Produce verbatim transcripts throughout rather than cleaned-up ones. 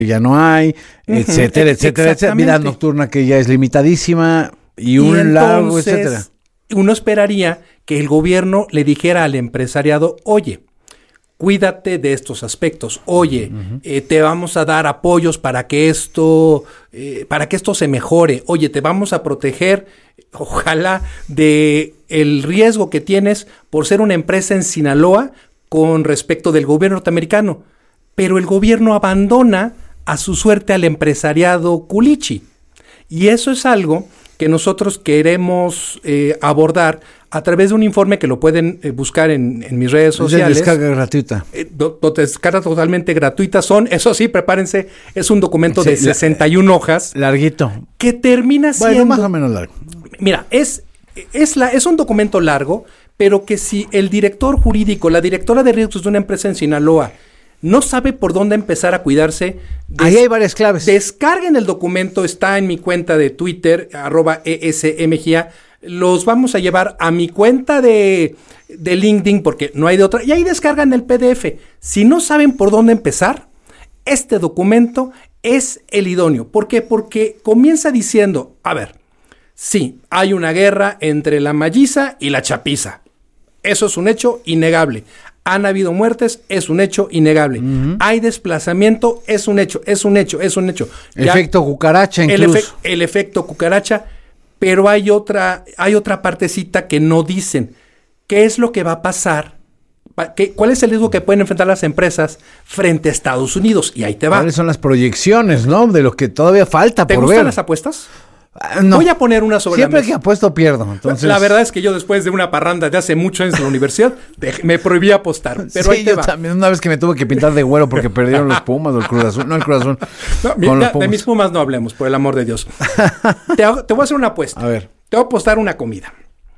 ya no hay, uh-huh. etcétera, etcétera, etcétera. Vida nocturna que ya es limitadísima y un y entonces, largo, etcétera. Uno esperaría que el gobierno le dijera al empresariado, oye, cuídate de estos aspectos. Oye, uh-huh. eh, te vamos a dar apoyos para que esto, eh, para que esto se mejore. Oye, te vamos a proteger, ojalá, de el riesgo que tienes por ser una empresa en Sinaloa con respecto del gobierno norteamericano. Pero el gobierno abandona a su suerte al empresariado culichi. Y eso es algo que nosotros queremos eh, abordar a través de un informe que lo pueden eh, buscar en, en mis redes sociales. Es de descarga gratuita. Eh, do, do, descarga totalmente gratuita. Son, eso sí, prepárense, es un documento sí, de sesenta y una la, hojas. Larguito. Que termina siendo... Bueno, más o menos largo. Mira, es, es, la, es un documento largo, pero que si el director jurídico, la directora de riesgos de una empresa en Sinaloa, no sabe por dónde empezar a cuidarse. Des- Ahí hay varias claves. Descarguen el documento, está en mi cuenta de Twitter, arroba E S M G A. Los vamos a llevar a mi cuenta de, de LinkedIn, porque no hay de otra. Y ahí descargan el P D F. Si no saben por dónde empezar, este documento es el idóneo. ¿Por qué? Porque comienza diciendo, a ver, sí, hay una guerra entre la Malliza y la Chapiza. Eso es un hecho innegable. Han habido muertes, es un hecho innegable. Uh-huh. Hay desplazamiento, es un hecho, es un hecho, es un hecho. Ya, efecto cucaracha incluso. El, efe- el efecto cucaracha, pero hay otra, hay otra partecita que no dicen. ¿Qué es lo que va a pasar? ¿Qué, ¿Cuál es el riesgo que pueden enfrentar las empresas frente a Estados Unidos? Y ahí te va. ¿Cuáles son las proyecciones, no? De lo que todavía falta por ver. ¿Te gustan las apuestas? Uh, no. Voy a poner una sobre Siempre la mesa. que apuesto pierdo. Entonces... La verdad es que yo después de una parranda de hace muchos años en la universidad dej- me prohibí apostar. Pero sí, ahí te yo va. también una vez que me tuve que pintar de güero porque perdieron los Pumas o el Cruz Azul. No, el Cruz Azul. No, mira, de mis Pumas no hablemos, por el amor de Dios. te, hago, te voy a hacer una apuesta. A ver. Te voy a apostar una comida.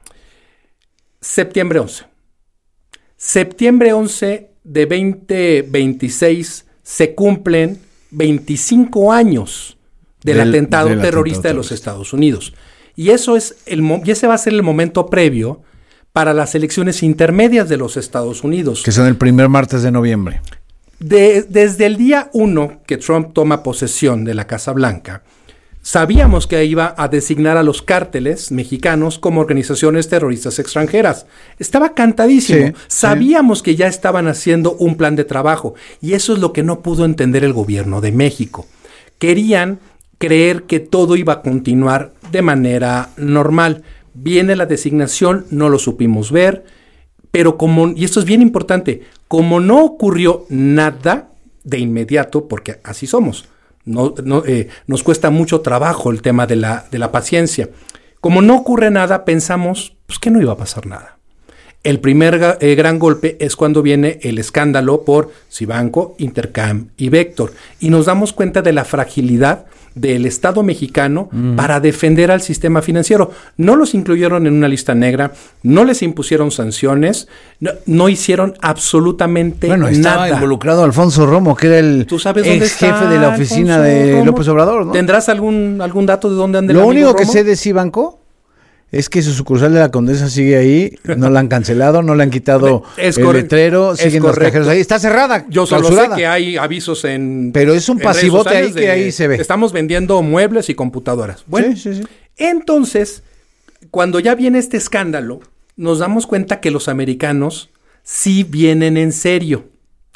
Septiembre once. Septiembre once de veinte veintiséis se cumplen veinticinco años del, del atentado del terrorista atentado de los Estados Unidos. Y eso es el y ese va a ser el momento previo para las elecciones intermedias de los Estados Unidos. Que son el primer martes de noviembre. De, desde el día uno que Trump toma posesión de la Casa Blanca, sabíamos que iba a designar a los cárteles mexicanos como organizaciones terroristas extranjeras. Estaba cantadísimo. Sí, Sabíamos sí. que ya estaban haciendo un plan de trabajo. Y eso es lo que no pudo entender el gobierno de México. Querían creer que todo iba a continuar de manera normal. Viene la designación, no lo supimos ver, pero como, y esto es bien importante, como no ocurrió nada de inmediato, porque así somos, no, no, eh, nos cuesta mucho trabajo el tema de la, de la paciencia. Como no ocurre nada, pensamos pues, que no iba a pasar nada. El primer eh, gran golpe es cuando viene el escándalo por Cibanco, Intercam y Vector. Y nos damos cuenta de la fragilidad del Estado mexicano mm. para defender al sistema financiero. No los incluyeron en una lista negra, no les impusieron sanciones, no, no hicieron absolutamente bueno, nada. Bueno, estaba involucrado Alfonso Romo, que era el ex jefe de la oficina Alfonso de Romo? López Obrador, ¿no? ¿Tendrás algún, algún dato de dónde anda el Lo amigo único que Romo? sé de Cibanco es que su sucursal de la Condesa sigue ahí, no la han cancelado, no le han quitado es el letrero, siguen los cajeros ahí, está cerrada. Yo solo clausurada. Sé que hay avisos en pero es un pasivote ahí que de, ahí se ve. Estamos vendiendo muebles y computadoras. Bueno, sí, sí, sí. Entonces, cuando ya viene este escándalo, nos damos cuenta que los americanos sí vienen en serio.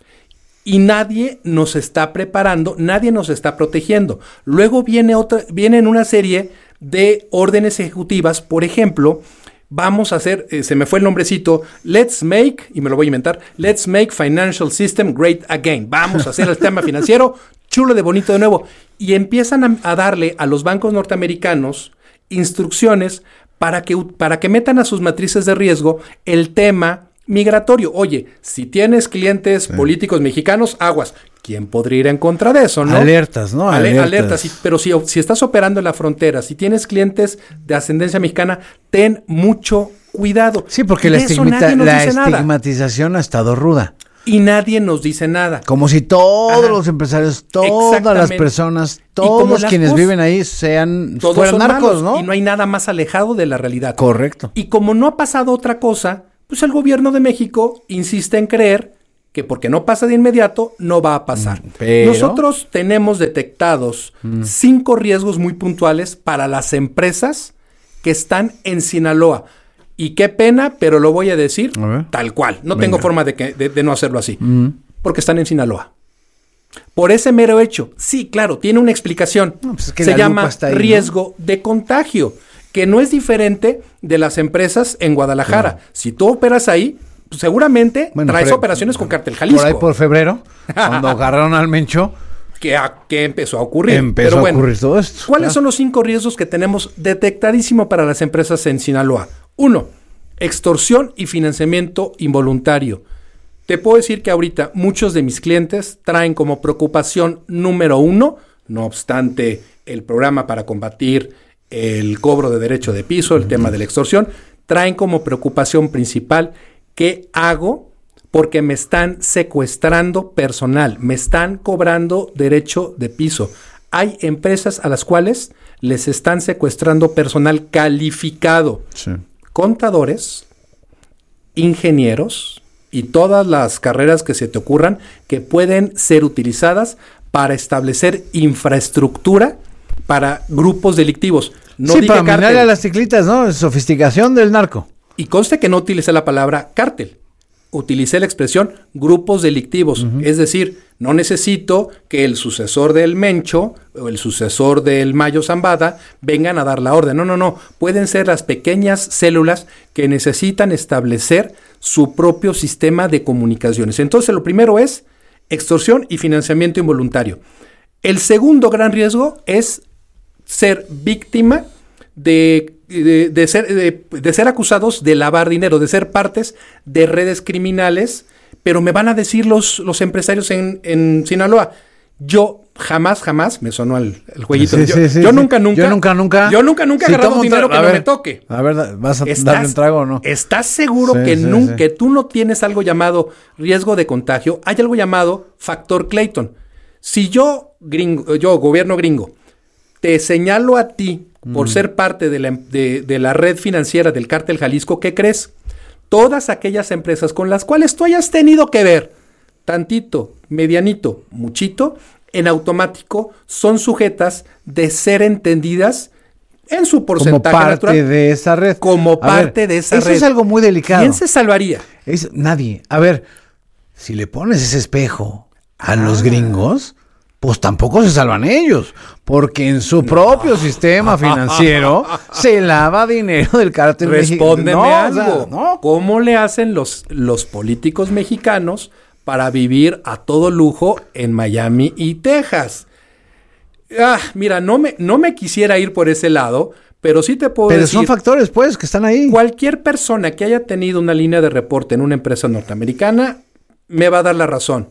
Y nadie nos está preparando, nadie nos está protegiendo. Luego viene otra, vienen una serie de órdenes ejecutivas, por ejemplo, vamos a hacer, eh, se me fue el nombrecito, let's make, y me lo voy a inventar, let's make financial system great again. Vamos a hacer el tema financiero chulo de bonito de nuevo. Y empiezan a, a darle a los bancos norteamericanos instrucciones para que, para que metan a sus matrices de riesgo el tema migratorio. Oye, si tienes clientes sí. políticos mexicanos, aguas. ¿Quién podría ir en contra de eso, no? Alertas, ¿no? Ale- alertas. alertas. Sí, pero si, si estás operando en la frontera, si tienes clientes de ascendencia mexicana, ten mucho cuidado. Sí, porque la, estigmata- la estigmatización nada. ha estado ruda. Y nadie nos dice nada. Como si todos Ajá. los empresarios, todas las personas, todos quienes cosas, viven ahí sean fueran narcos, ¿no? Y no hay nada más alejado de la realidad. Correcto. Y como no ha pasado otra cosa, pues el gobierno de México insiste en creer que porque no pasa de inmediato, no va a pasar. Pero... Nosotros tenemos detectados mm. cinco riesgos muy puntuales para las empresas que están en Sinaloa. Y qué pena, pero lo voy a decir a tal cual. No Venga. tengo forma de, que, de, de no hacerlo así. Mm. Porque están en Sinaloa. Por ese mero hecho. Sí, claro, tiene una explicación. No, pues es que Se llama ahí, riesgo ¿no? de contagio, que no es diferente de las empresas en Guadalajara. Claro. Si tú operas ahí, pues seguramente bueno, traes pero, operaciones con Cártel Jalisco. Por ahí por febrero, cuando agarraron al Mencho... Que, a, que empezó a ocurrir. Empezó pero bueno, a ocurrir todo esto. ¿Cuáles claro. son los cinco riesgos que tenemos detectadísimo para las empresas en Sinaloa? Uno, extorsión y financiamiento involuntario. Te puedo decir que ahorita muchos de mis clientes traen como preocupación número uno, no obstante el programa para combatir el cobro de derecho de piso, el tema de la extorsión, traen como preocupación principal ¿qué hago? Porque me están secuestrando personal, me están cobrando derecho de piso. Hay empresas a las cuales les están secuestrando personal calificado. Sí. Contadores, ingenieros y todas las carreras que se te ocurran que pueden ser utilizadas para establecer infraestructura para grupos delictivos. No sí, para minarle a las ciclitas, ¿no? Sofisticación del narco. Y conste que no utilicé la palabra cártel. Utilicé la expresión grupos delictivos. Uh-huh. Es decir, no necesito que el sucesor del Mencho o el sucesor del Mayo Zambada vengan a dar la orden. No, no, no. Pueden ser las pequeñas células que necesitan establecer su propio sistema de comunicaciones. Entonces, lo primero es extorsión y financiamiento involuntario. El segundo gran riesgo es ser víctima de... De, de, ser, de, de ser acusados de lavar dinero, de ser partes de redes criminales, pero me van a decir los, los empresarios en, en Sinaloa, yo jamás, jamás, me sonó el, el jueguito, sí, yo, sí, sí, yo sí. nunca, nunca, yo nunca, nunca, yo nunca, nunca he agarrado dinero que no ver, me toque. A ver, ¿vas a ¿Estás, darle un trago o no? ¿Estás seguro sí, que, sí, nunca, sí. que tú no tienes algo llamado riesgo de contagio? Hay algo llamado factor Clayton. Si yo, gringo, yo gobierno gringo, te señalo a ti por mm. ser parte de la, de, de la red financiera del Cártel Jalisco, ¿qué crees? Todas aquellas empresas con las cuales tú hayas tenido que ver, tantito, medianito, muchito, en automático son sujetas de ser entendidas en su porcentaje como parte natural, de esa red. Como a parte ver, de esa eso red. Eso es algo muy delicado. ¿Quién se salvaría? Es, nadie. A ver, si le pones ese espejo a ah. los gringos... pues tampoco se salvan ellos, porque en su propio no. sistema financiero se lava dinero del cártel mexicano. Respóndeme no, algo. O sea, no. ¿Cómo le hacen los, los políticos mexicanos para vivir a todo lujo en Miami y Texas? Ah, mira, no me, no me quisiera ir por ese lado, pero sí te puedo pero decir... Pero son factores, pues, que están ahí. Cualquier persona que haya tenido una línea de reporte en una empresa norteamericana me va a dar la razón.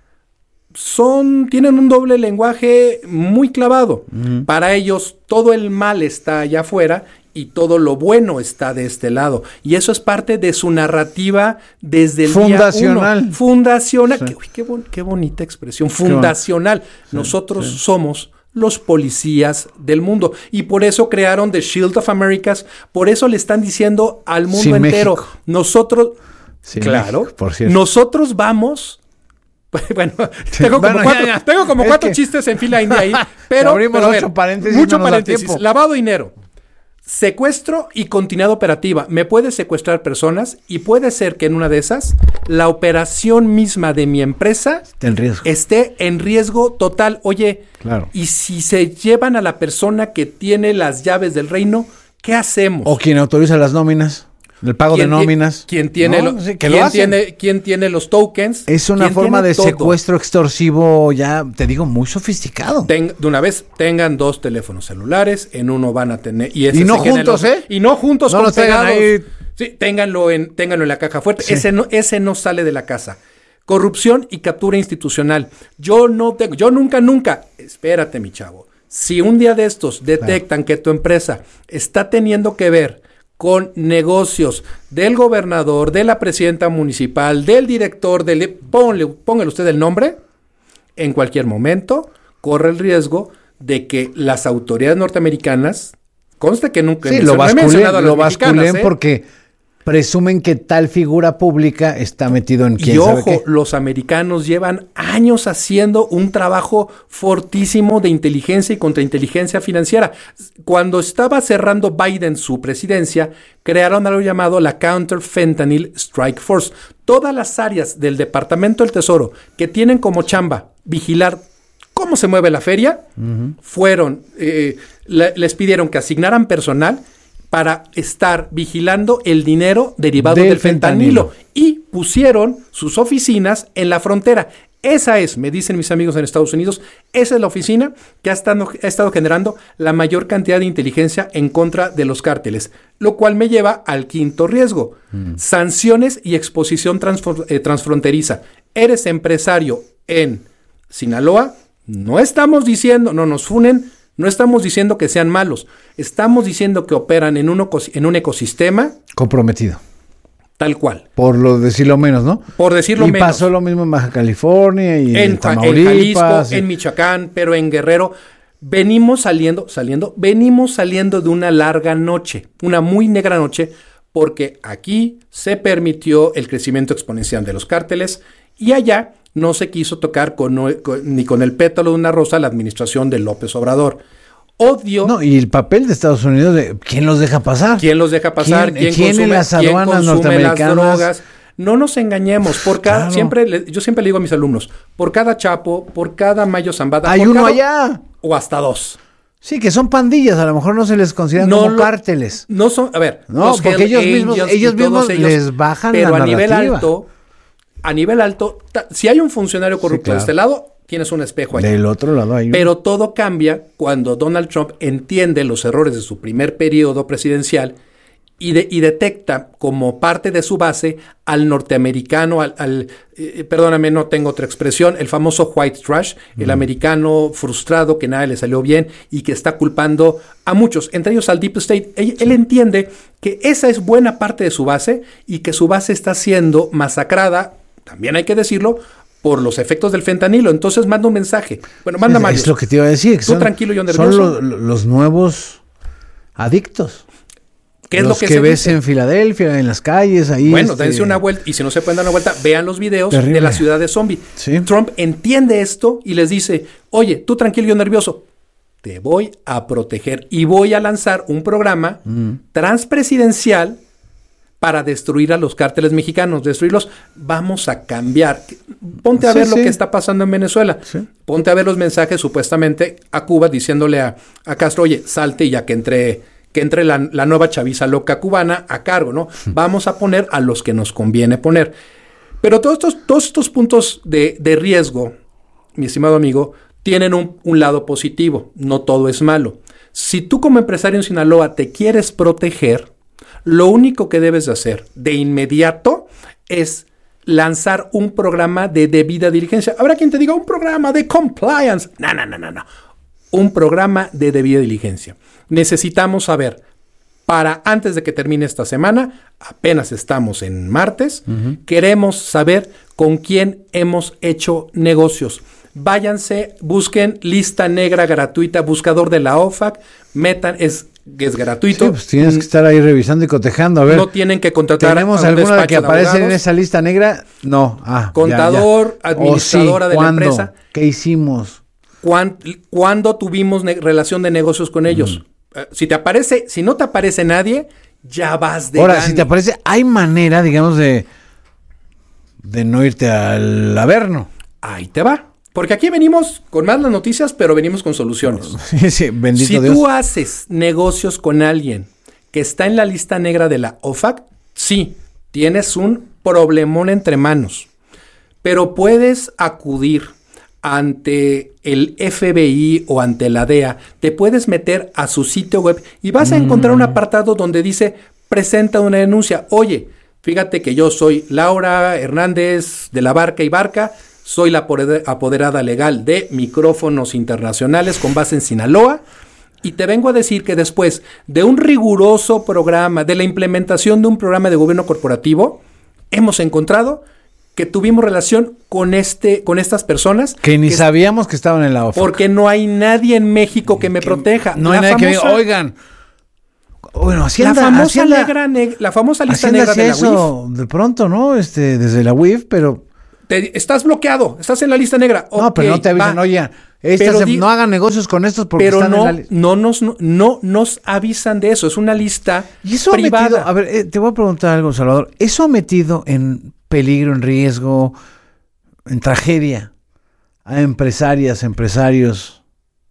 Son, tienen un doble lenguaje muy clavado. Uh-huh. Para ellos todo el mal está allá afuera y todo lo bueno está de este lado. Y eso es parte de su narrativa desde el fundacional. día uno. Fundacional. Sí. Qué, uy, qué, bon, qué bonita expresión. Fundacional. Sí, Nosotros sí. somos los policías del mundo. Y por eso crearon The Shield of Americas. Por eso le están diciendo al mundo sí, entero. México. Nosotros, sí, claro, México, por cierto. Nosotros vamos... Bueno, tengo como, bueno, cuatro, ya, ya. Tengo como cuatro que... chistes en fila india ahí, pero, abrimos pero ocho ver, paréntesis, mucho no paréntesis, lavado de dinero, secuestro y continuidad operativa. Me puede secuestrar personas y puede ser que en una de esas la operación misma de mi empresa esté en riesgo, esté en riesgo total. Oye, claro. Y si se llevan a la persona que tiene las llaves del reino, ¿qué hacemos? O quien autoriza las nóminas. El pago de nóminas. ¿Quién tiene, no, lo, sí, que ¿quién, lo tiene, ¿Quién tiene los tokens? Es una forma de todo? Secuestro extorsivo, ya te digo, muy sofisticado. Ten, de una vez, tengan dos teléfonos celulares, en uno van a tener... Y, y no juntos, los, ¿eh? Y no juntos, no los tengan ahí. Sí, ténganlo en, ténganlo en la caja fuerte. Sí. Ese, no, ese no sale de la casa. Corrupción y captura institucional. Yo no tengo, yo nunca, nunca... Espérate, mi chavo. Si un día de estos detectan claro. que tu empresa está teniendo que ver con negocios del gobernador, de la presidenta municipal, del director, del, póngale, póngale usted el nombre, en cualquier momento corre el riesgo de que las autoridades norteamericanas, conste que nunca sí, lo basculen, lo basculen ¿eh? porque presumen que tal figura pública está metido en quién y sabe ojo, qué. los americanos llevan años haciendo un trabajo fortísimo de inteligencia y contrainteligencia financiera. Cuando estaba cerrando Biden su presidencia, crearon algo llamado la Counter Fentanyl Strike Force. Todas las áreas del Departamento del Tesoro que tienen como chamba vigilar cómo se mueve la feria, uh-huh. fueron, eh, le, les pidieron que asignaran personal para estar vigilando el dinero derivado del, del fentanilo. fentanilo y pusieron sus oficinas en la frontera. Esa es, me dicen mis amigos en Estados Unidos, esa es la oficina que ha estado, ha estado generando la mayor cantidad de inteligencia en contra de los cárteles, lo cual me lleva al quinto riesgo, mm. sanciones y exposición transfr- eh, transfronteriza. Eres empresario en Sinaloa, no estamos diciendo, no nos funen, no estamos diciendo que sean malos, estamos diciendo que operan en un, en un ecosistema comprometido. Tal cual. Por lo decirlo menos, ¿no? Por decirlo y menos. Y pasó lo mismo en Baja California y en, en Tamaulipas. En Jalisco, y... en Michoacán, pero en Guerrero. Venimos saliendo, saliendo, venimos saliendo de una larga noche, una muy negra noche, porque aquí se permitió el crecimiento exponencial de los cárteles y allá no se quiso tocar con, con, ni con el pétalo de una rosa la administración de López Obrador. Odio. No, y el papel de Estados Unidos, de, ¿quién los deja pasar? ¿Quién los deja pasar? ¿Quién, ¿Quién, ¿quién consume, en las aduanas ¿quién consume norteamericanas? Las drogas? No nos engañemos. Por cada, claro. siempre le, yo siempre le digo a mis alumnos, por cada Chapo, por cada Mayo Zambada. Hay por uno cada, allá. O hasta dos. Sí, que son pandillas, a lo mejor no se les consideran no como lo, cárteles. No son, a ver, no, los porque ellos mismos, ellos mismos ellos, les bajan pero la a nivel narrativa. alto, a nivel alto, ta, si hay un funcionario corrupto sí, claro. de este lado, tienes un espejo ahí. Del otro lado hay un... Pero todo cambia cuando Donald Trump entiende los errores de su primer periodo presidencial y, de, y detecta como parte de su base al norteamericano, al, al eh, perdóname, no tengo otra expresión, el famoso white trash, mm. el americano frustrado que nada le salió bien y que está culpando a muchos, entre ellos al Deep State. Él, él entiende que esa es buena parte de su base y que su base está siendo masacrada, también hay que decirlo, por los efectos del fentanilo. Entonces manda un mensaje. Bueno, manda es, Mario. Es lo que te iba a decir. Que Tú son, tranquilo, yo nervioso. Son lo, los nuevos adictos. ¿Qué es los lo que, que se ves dice? En Filadelfia, en las calles, ahí. Bueno, este... dense una vuelta. Y si no se pueden dar una vuelta, vean los videos Terrible. de la ciudad de zombie. ¿Sí? Trump entiende esto y les dice, oye, tú tranquilo, yo nervioso. Te voy a proteger y voy a lanzar un programa mm. transpresidencial para destruir a los cárteles mexicanos, destruirlos, vamos a cambiar. Ponte a sí, ver sí. lo que está pasando en Venezuela. Sí. Ponte a ver los mensajes supuestamente a Cuba diciéndole a, a Castro, oye, salte ya que entre, que entre la, la nueva chaviza loca cubana a cargo, ¿no? Vamos a poner a los que nos conviene poner. Pero todos estos, todos estos puntos de, de riesgo, mi estimado amigo, tienen un, un lado positivo. No todo es malo. Si tú como empresario en Sinaloa te quieres proteger, lo único que debes de hacer de inmediato es lanzar un programa de debida diligencia. Habrá quien te diga un programa de compliance. No, no, no, no, no. Un programa de debida diligencia. Necesitamos saber, para antes de que termine esta semana, apenas estamos en martes, uh-huh. queremos saber con quién hemos hecho negocios. Váyanse, busquen lista negra gratuita, buscador de la O F A C, metan, es es gratuito. Sí, pues tienes que estar ahí revisando y cotejando. A ver, no tienen que contratar ¿tenemos a un alguna que de aparece abogados? En esa lista negra? No. Ah, Contador, ya, ya. administradora oh, sí. de ¿Cuándo? la empresa. ¿Qué hicimos? ¿Cuándo, ¿cuándo tuvimos ne- relación de negocios con ellos? Mm. Uh, si te aparece, si no te aparece nadie, ya vas de Ahora, gane. si te aparece, hay manera, digamos, de de no irte al Averno. Ahí te va. Porque aquí venimos con más las noticias, pero venimos con soluciones. Sí, sí, bendito si Dios. tú haces negocios con alguien que está en la lista negra de la O F A C, sí, tienes un problemón entre manos. Pero puedes acudir ante el F B I o ante la D E A, te puedes meter a su sitio web y vas a encontrar mm. un apartado donde dice, presenta una denuncia. Oye, fíjate que yo soy Laura Hernández de la Barca y Barca, soy la apoderada legal de Micrófonos Internacionales con base en Sinaloa y te vengo a decir que después de un riguroso programa, de la implementación de un programa de gobierno corporativo, hemos encontrado que tuvimos relación con este, con estas personas. Que ni que sabíamos que estaban en la O F A C. Porque no hay nadie en México que me que proteja. No hay la nadie famosa, que diga, oigan, Bueno, Hacienda, la famosa, Hacienda, negra, ne- la famosa lista Hacienda negra de la eso U I F. de pronto, ¿no? Este, desde la U I F, pero... Te, estás bloqueado, estás en la lista negra. No, Ok, pero no te avisan, va. oye, estas Pero se- di- no hagan negocios con estos porque Pero están no, en la lista. no, nos, no, no nos avisan de eso. Es una lista Y eso ha privada. metido, a ver, eh, te voy a preguntar algo, Salvador. ¿Eso ha metido en peligro, en riesgo, en tragedia a empresarias, empresarios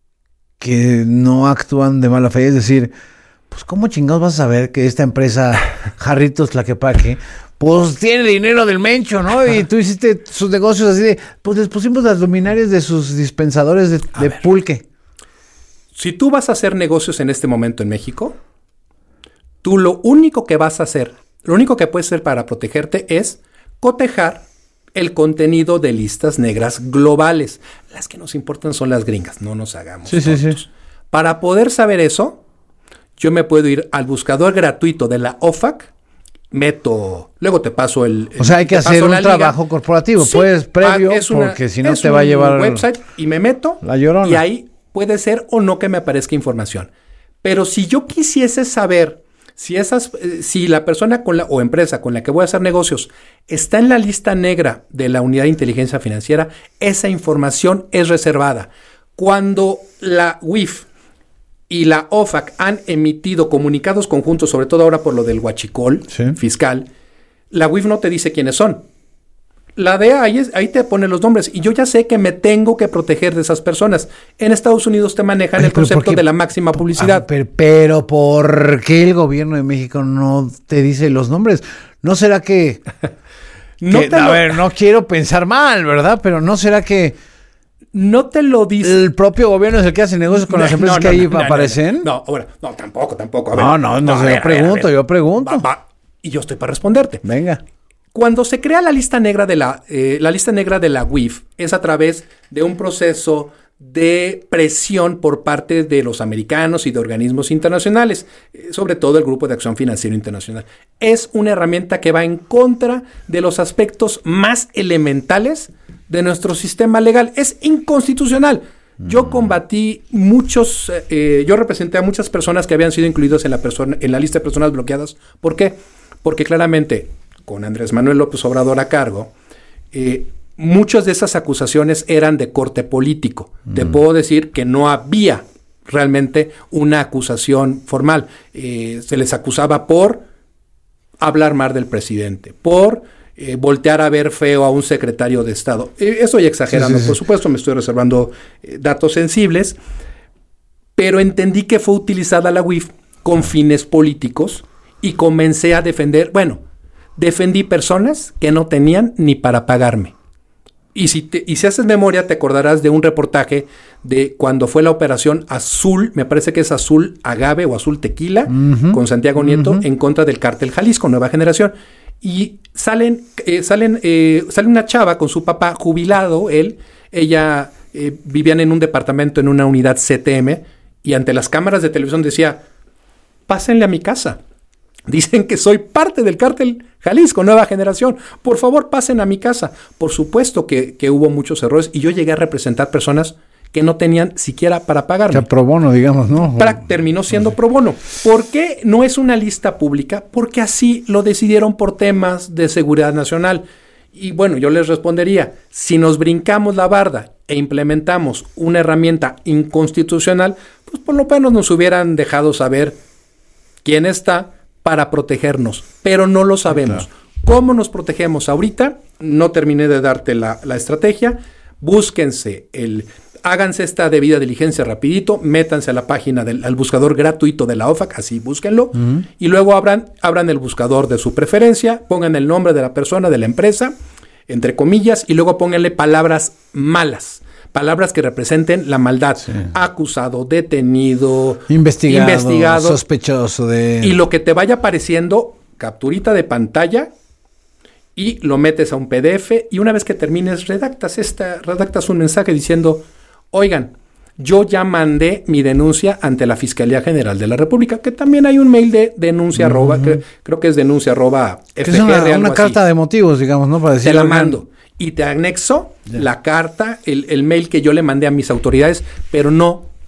que no actúan de mala fe? Es decir, pues ¿cómo chingados vas a saber que esta empresa Jarritos Tlaquepaque pues tiene dinero del Mencho, ¿no? Y tú hiciste sus negocios así de, pues les pusimos las luminarias de sus dispensadores de, de pulque. Si tú vas a hacer negocios en este momento en México, tú lo único que vas a hacer, lo único que puedes hacer para protegerte es cotejar el contenido de listas negras globales. Las que nos importan son las gringas, no nos hagamos Sí, sí, tontos. sí. Para poder saber eso, yo me puedo ir al buscador gratuito de la O F A C, meto, luego te paso el... O sea, hay que te paso hacer un la liga. trabajo corporativo, Sí. pues previo, Ah, es una- porque si no es te va a un llevar website y me meto la llorona. y ahí puede ser o no que me aparezca información. Pero si yo quisiese saber si esas, eh, si la persona con la, o empresa con la que voy a hacer negocios está en la lista negra de la Unidad de Inteligencia Financiera, esa información es reservada. Cuando la U I F y la O F A C han emitido comunicados conjuntos, sobre todo ahora por lo del huachicol Sí. fiscal, la U I F no te dice quiénes son. La D E A ahí, es- ahí te pone los nombres y yo ya sé que me tengo que proteger de esas personas. En Estados Unidos te manejan Oye, el pero ¿por concepto qué? de la máxima publicidad. Ah, pero, pero ¿por qué el gobierno de México no te dice los nombres? ¿No será que... no, que- te a lo, ver, no quiero pensar mal, ¿verdad? Pero ¿no será que no te lo dice. el propio gobierno es el que hace negocios con las empresas No, que no, ahí no, no, aparecen? No, no, ahora, no, tampoco, tampoco. A ver, No, no, no, a yo ver, a ver, pregunto, a ver. yo pregunto. Va, va. Y yo estoy para responderte. Venga. Cuando se crea la lista negra de la, eh, la lista negra de la U I F es a través de un proceso de presión por parte de los americanos y de organismos internacionales, eh, sobre todo el Grupo de Acción Financiera Internacional. Es una herramienta que va en contra de los aspectos más elementales de nuestro sistema legal. Es inconstitucional. Yo combatí muchos, eh, yo representé a muchas personas que habían sido incluidas en la, persona, en la lista de personas bloqueadas. ¿Por qué? Porque claramente, con Andrés Manuel López Obrador a cargo, eh, muchas de esas acusaciones eran de corte político. Mm. Te puedo decir que no había realmente una acusación formal. Eh, se les acusaba por hablar mal del presidente, por eh, voltear a ver feo a un secretario de Estado. Eh, estoy exagerando, sí, sí, sí. Por supuesto, me estoy reservando eh, datos sensibles, pero entendí que fue utilizada la U I F con fines políticos y comencé a defender, bueno, defendí personas que no tenían ni para pagarme. Y si, te, y si haces memoria, te acordarás de un reportaje de cuando fue la operación Azul, me parece que es Azul Agave o Azul Tequila, uh-huh, con Santiago Nieto, uh-huh, en contra del Cártel Jalisco, Nueva Generación. Y salen, eh, salen, eh, sale una chava con su papá jubilado, él, ella, eh, vivían en un departamento en una unidad C T M, y ante las cámaras de televisión decía, pásenle a mi casa. Dicen que soy parte del Cártel Jalisco, Nueva Generación. Por favor, pasen a mi casa. Por supuesto que, que hubo muchos errores y yo llegué a representar personas que no tenían siquiera para pagarme. O sea, pro bono, digamos, ¿no? Para, terminó siendo pro bono. ¿Por qué no es una lista pública? Porque así lo decidieron por temas de seguridad nacional. Y bueno, yo les respondería, si nos brincamos la barda e implementamos una herramienta inconstitucional, pues por lo menos nos hubieran dejado saber quién está para protegernos, pero no lo sabemos. Claro. ¿Cómo nos protegemos ahorita? No terminé de darte la, la estrategia. Búsquense, el, háganse esta debida diligencia rapidito, métanse a la página del al buscador gratuito de la O F A C, así búsquenlo, uh-huh, y luego abran, abran el buscador de su preferencia, pongan el nombre de la persona, de la empresa, entre comillas, y luego pónganle palabras malas. Palabras que representen la maldad. Sí. Acusado, detenido, investigado, investigado, sospechoso de... Y lo que te vaya apareciendo, capturita de pantalla y lo metes a un P D F y una vez que termines redactas, esta, redactas un mensaje diciendo, oigan, yo ya mandé mi denuncia ante la Fiscalía General de la República, que también hay un mail de denuncia uh-huh, arroba, que, creo que es denuncia arroba F G R, es una, una carta de motivos, digamos, ¿no? Para decir, te la mando. Y te anexo yeah. la carta, el, el mail que yo le mandé a mis autoridades, pero no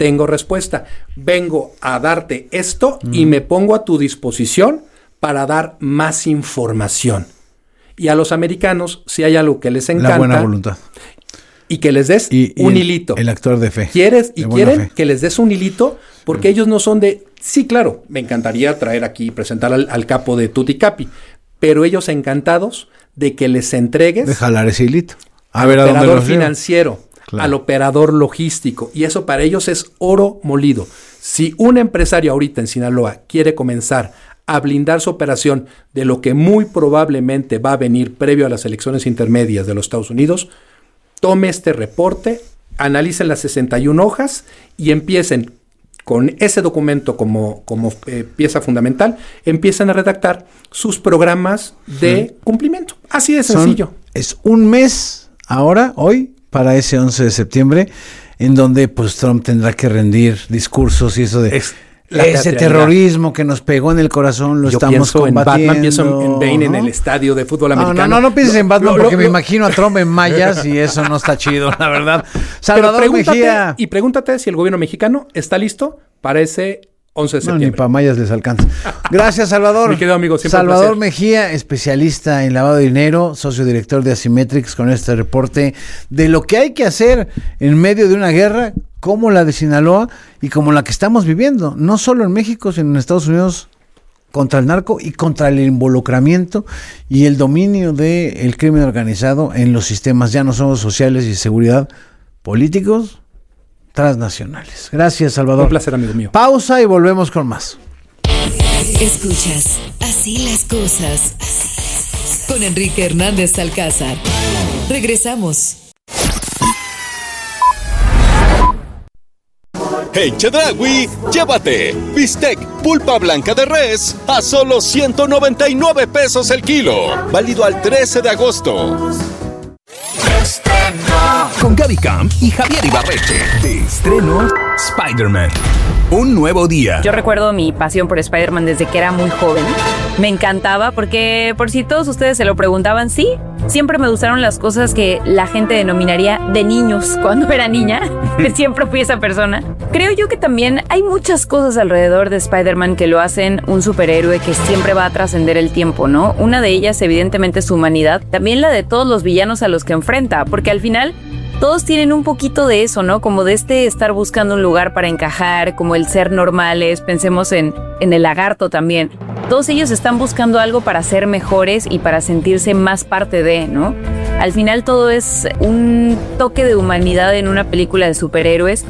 tengo respuesta. Vengo a darte esto mm. y me pongo a tu disposición para dar más información. Y a los americanos, si hay algo que les encanta... La buena voluntad. Y que les des y, y un el, hilito. El actor de fe. ¿Quieres? Y quieren fe. que les des un hilito, porque mm. ellos no son de... Sí, claro, me encantaría traer aquí y presentar al, al capo de Tutti Capi, pero ellos encantados de que les entregues... De jalar ese hilito. A al ver, operador a financiero, claro. al operador logístico, y eso para ellos es oro molido. Si un empresario ahorita en Sinaloa quiere comenzar a blindar su operación de lo que muy probablemente va a venir previo a las elecciones intermedias de los Estados Unidos, tome este reporte, analicen las sesenta y una hojas y empiecen con ese documento como, como eh, pieza fundamental, empiezan a redactar sus programas de mm. cumplimiento. Así de sencillo. Son, es un mes ahora, hoy, para ese once de septiembre, en donde pues Trump tendrá que rendir discursos y eso de... Es, ese terrorismo que nos pegó en el corazón lo Yo estamos pienso combatiendo. En Batman, pienso en Bane, ¿no? En el estadio de fútbol americano. No, no, no, no pienses en Batman lo, porque lo, me lo, imagino a Trump en mallas y eso no está chido, la verdad. Salvador Mejía. Y pregúntate si el gobierno mexicano está listo para ese once de septiembre. No, ni para mallas les alcanza. Gracias, Salvador. Mi querido amigo, siempre Salvador Mejía, especialista en lavado de dinero, socio director de Asymmetrics, con este reporte de lo que hay que hacer en medio de una guerra como la de Sinaloa y como la que estamos viviendo, no solo en México, sino en Estados Unidos, contra el narco y contra el involucramiento y el dominio del crimen organizado en los sistemas, ya no solo sociales y seguridad, políticos, transnacionales. Gracias, Salvador. Un placer, amigo mío. Pausa y volvemos con más. Escuchas Así las cosas con Enrique Hernández Alcázar. Regresamos. En Chedraui, llévate bistec pulpa blanca de res a solo ciento noventa y nueve pesos el kilo. Válido al trece de agosto. Con Gaby Camp y Javier Ibarreche. De estreno, Spider-Man. Un nuevo día. Yo recuerdo mi pasión por Spider-Man desde que era muy joven. Me encantaba porque, por si todos ustedes se lo preguntaban, sí, siempre me gustaron las cosas que la gente denominaría de niños cuando era niña, que siempre fui esa persona. Creo yo que también hay muchas cosas alrededor de Spider-Man que lo hacen un superhéroe que siempre va a trascender el tiempo, ¿no? Una de ellas, evidentemente, es su humanidad. También la de todos los villanos a los que enfrenta, porque al final todos tienen un poquito de eso, ¿no? Como de este estar buscando un lugar para encajar, como el ser normales. Pensemos en, en el lagarto también. Todos ellos están buscando algo para ser mejores y para sentirse más parte de, ¿no? Al final todo es un toque de humanidad en una película de superhéroes.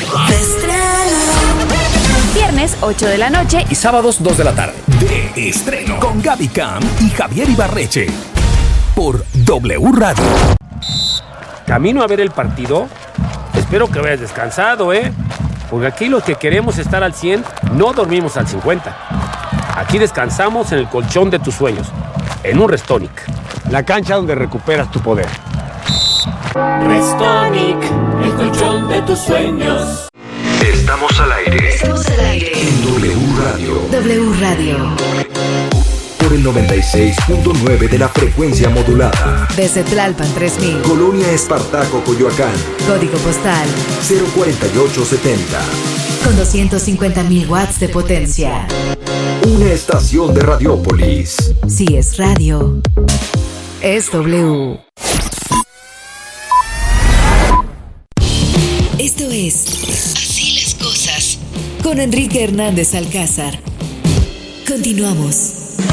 Viernes, ocho de la noche. Y sábados, dos de la tarde. De estreno. Con Gaby Camp y Javier Ibarreche. Por W Radio. Camino a ver el partido. Espero que vayas descansado, ¿eh? Porque aquí los que queremos estar al cien, no dormimos al cincuenta. Aquí descansamos en el colchón de tus sueños, en un Restonic. La cancha donde recuperas tu poder. Restonic, el colchón de tus sueños. Estamos al aire. Estamos al aire. En W Radio. W Radio. Por el noventa y seis punto nueve de la frecuencia modulada. Desde Tlalpan tres mil. Colonia Espartaco, Coyoacán. Código postal cero cuarenta y ocho setenta. Con doscientos cincuenta mil watts de potencia. Una estación de Radiópolis. Si es radio, es W. Esto es Así las cosas con Enrique Hernández Alcázar. Continuamos.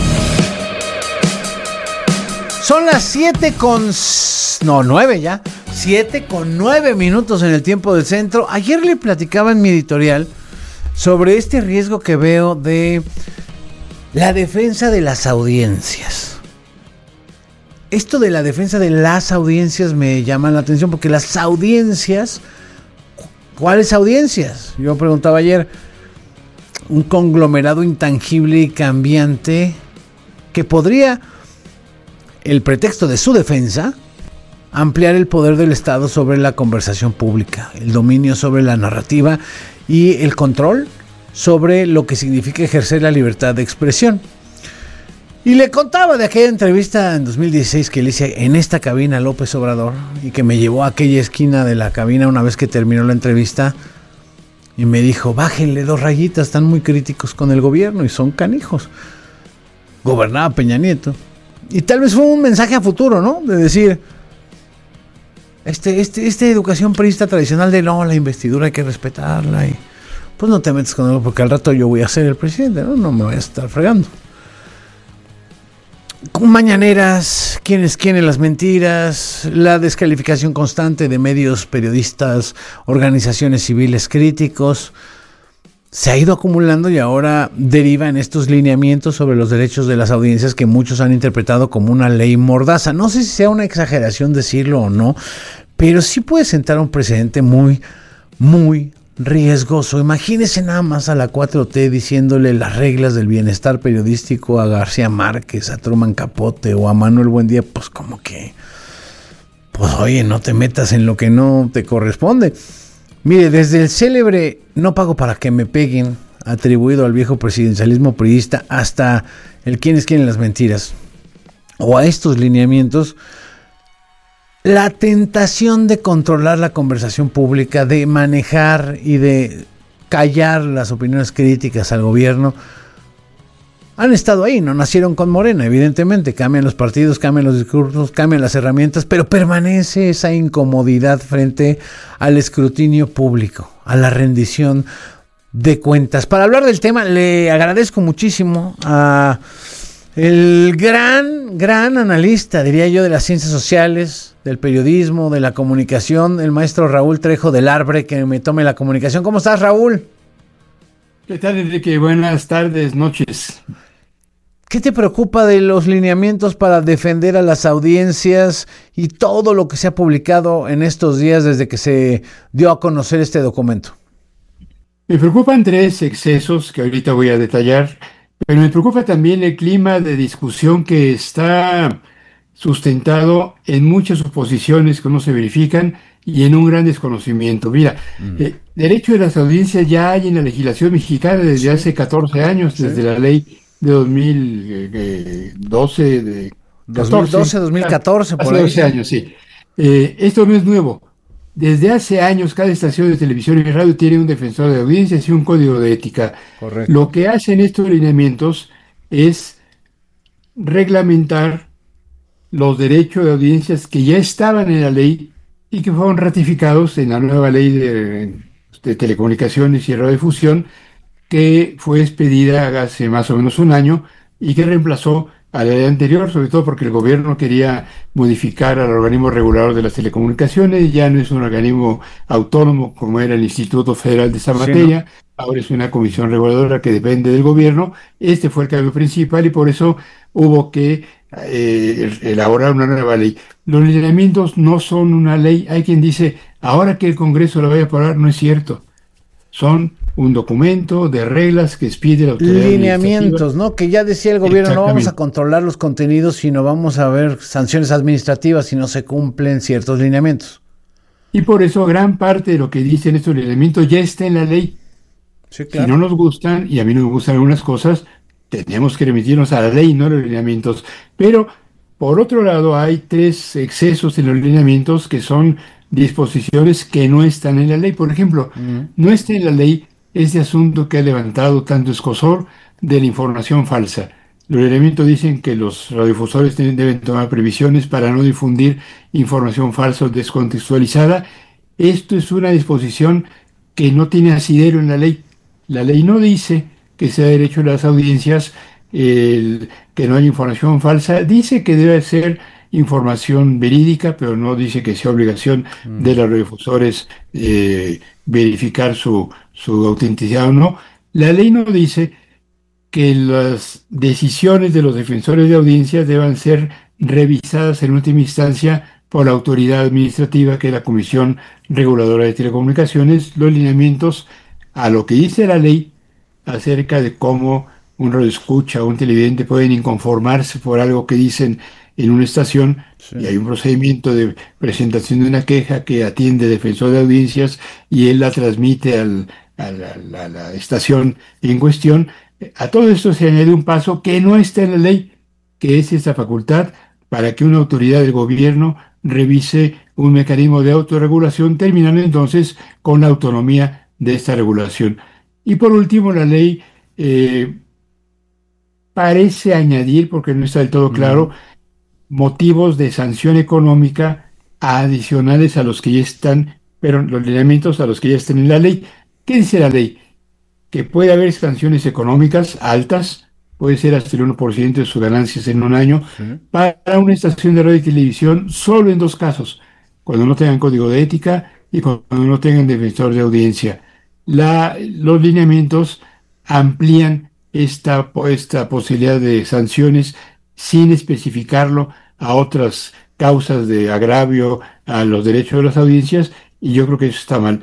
Son las siete con... No, nueve ya. siete con nueve minutos en el tiempo del centro. Ayer le platicaba en mi editorial sobre este riesgo que veo de la defensa de las audiencias. Esto de la defensa de las audiencias me llama la atención porque las audiencias... ¿Cuáles audiencias? Yo preguntaba ayer. Un conglomerado intangible y cambiante que podría... el pretexto de su defensa, ampliar el poder del Estado sobre la conversación pública, el dominio sobre la narrativa y el control sobre lo que significa ejercer la libertad de expresión. Y le contaba de aquella entrevista en dos mil dieciséis que le hice en esta cabina a López Obrador y que me llevó a aquella esquina de la cabina una vez que terminó la entrevista, y me dijo, bájenle dos rayitas, están muy críticos con el gobierno y son canijos. Gobernaba Peña Nieto. Y tal vez fue un mensaje a futuro, ¿no? De decir, este, este, esta educación priista tradicional de no, la investidura hay que respetarla y pues no te metes con él porque al rato yo voy a ser el presidente, ¿no? No me voy a estar fregando. Con mañaneras, quién es quién en las mentiras, la descalificación constante de medios, periodistas, organizaciones civiles críticos, se ha ido acumulando y ahora deriva en estos lineamientos sobre los derechos de las audiencias que muchos han interpretado como una ley mordaza. No sé si sea una exageración decirlo o no, pero sí puede sentar un precedente muy, muy riesgoso. Imagínese nada más a la cuatro T diciéndole las reglas del bienestar periodístico a García Márquez, a Truman Capote o a Manuel Buendía, pues como que, pues oye, no te metas en lo que no te corresponde. Mire, desde el célebre no pago para que me peguen, atribuido al viejo presidencialismo priista, hasta el quién es quién en las mentiras, o a estos lineamientos, la tentación de controlar la conversación pública, de manejar y de callar las opiniones críticas al gobierno, han estado ahí, no nacieron con Morena, evidentemente, cambian los partidos, cambian los discursos, cambian las herramientas, pero permanece esa incomodidad frente al escrutinio público, a la rendición de cuentas. Para hablar del tema, le agradezco muchísimo a el gran, gran analista, diría yo, de las ciencias sociales, del periodismo, de la comunicación, el maestro Raúl Trejo del Arbre, que me tome la comunicación. ¿Cómo estás, Raúl? ¿Qué tal, Enrique? Buenas tardes, noches. ¿Qué te preocupa de los lineamientos para defender a las audiencias y todo lo que se ha publicado en estos días desde que se dio a conocer este documento? Me preocupan tres excesos que ahorita voy a detallar, pero me preocupa también el clima de discusión que está sustentado en muchas suposiciones que no se verifican y en un gran desconocimiento. Mira, mm. eh, derecho de las audiencias ya hay en la legislación mexicana desde sí. hace catorce años, sí. desde la ley de dos mil doce, de dos mil doce, dos mil catorce, por ahí. doce años, sí. Eh, esto no es nuevo. Desde hace años cada estación de televisión y radio tiene un defensor de audiencias y un código de ética. Correcto. Lo que hacen estos lineamientos es reglamentar los derechos de audiencias que ya estaban en la ley y que fueron ratificados en la nueva ley de, de telecomunicaciones y radiodifusión, que fue expedida hace más o menos un año y que reemplazó a la ley anterior, sobre todo porque el gobierno quería modificar al organismo regulador de las telecomunicaciones. Ya no es un organismo autónomo como era el Instituto Federal de esa materia, sí, ¿no? Ahora es una comisión reguladora que depende del gobierno. Este fue el cambio principal y por eso hubo que eh, elaborar una nueva ley. Los lineamientos no son una ley. Hay quien dice, ahora que el Congreso la vaya a aprobar, no es cierto. Son un documento de reglas que expide la autoridad lineamientos, ¿no? Que ya decía el gobierno, no vamos a controlar los contenidos, sino vamos a ver sanciones administrativas si no se cumplen ciertos lineamientos. Y por eso gran parte de lo que dicen estos lineamientos ya está en la ley. Sí, claro. Si no nos gustan, y a mí no me gustan algunas cosas, tenemos que remitirnos a la ley, no a los lineamientos. Pero, por otro lado, hay tres excesos en los lineamientos que son disposiciones que no están en la ley. Por ejemplo, uh-huh. no está en la ley este asunto que ha levantado tanto escozor de la información falsa. Los lineamientos dicen que los radiodifusores deben tomar previsiones para no difundir información falsa o descontextualizada. Esto es una disposición que no tiene asidero en la ley. La ley no dice que sea derecho de las audiencias el, que no haya información falsa. Dice que debe ser información verídica, pero no dice que sea obligación mm. de los radiodifusores eh, verificar su, su autenticidad o no. La ley no dice que las decisiones de los defensores de audiencias deban ser revisadas en última instancia por la autoridad administrativa, que es la Comisión Reguladora de Telecomunicaciones. Los lineamientos a lo que dice la ley acerca de cómo un radioescucha o un televidente pueden inconformarse por algo que dicen en una estación, sí. y hay un procedimiento de presentación de una queja que atiende el defensor de audiencias y él la transmite al, a, la, a la estación en cuestión. A todo esto se añade un paso que no está en la ley, que es esta facultad para que una autoridad del gobierno revise un mecanismo de autorregulación, terminando entonces con la autonomía de esta regulación. Y por último, la ley eh, parece añadir, porque no está del todo claro, mm. motivos de sanción económica adicionales a los que ya están, pero los lineamientos a los que ya están en la ley. ¿Qué dice la ley? Que puede haber sanciones económicas altas, puede ser hasta el uno por ciento de sus ganancias en un año, sí. para una estación de radio y televisión solo en dos casos, cuando no tengan código de ética y cuando no tengan defensor de audiencia. La, los lineamientos amplían esta, esta posibilidad de sanciones sin especificarlo a otras causas de agravio a los derechos de las audiencias, y yo creo que eso está mal.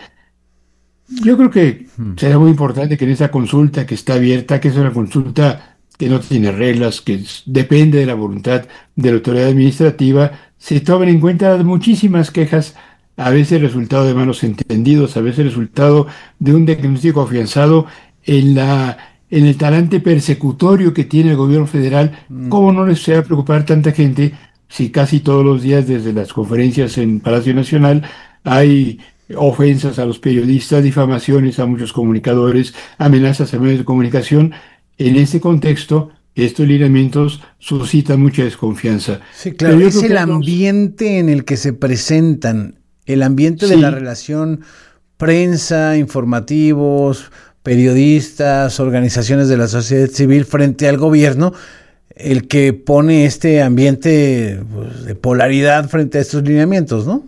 Yo creo que hmm. será muy importante que en esa consulta que está abierta, que es una consulta que no tiene reglas, que depende de la voluntad de la autoridad administrativa, se tomen en cuenta muchísimas quejas, a veces resultado de malos entendidos, a veces resultado de un diagnóstico afianzado en la en el talante persecutorio que tiene el gobierno federal. Mm. ¿Cómo no les va a preocupar tanta gente si casi todos los días desde las conferencias en Palacio Nacional hay ofensas a los periodistas, difamaciones a muchos comunicadores, amenazas a medios de comunicación? En este contexto, estos lineamientos suscitan mucha desconfianza. Sí, claro, es el ambiente en el que se presentan, el ambiente sí. de la relación prensa, informativos, periodistas, organizaciones de la sociedad civil frente al gobierno, el que pone este ambiente pues, de polaridad frente a estos lineamientos, ¿no?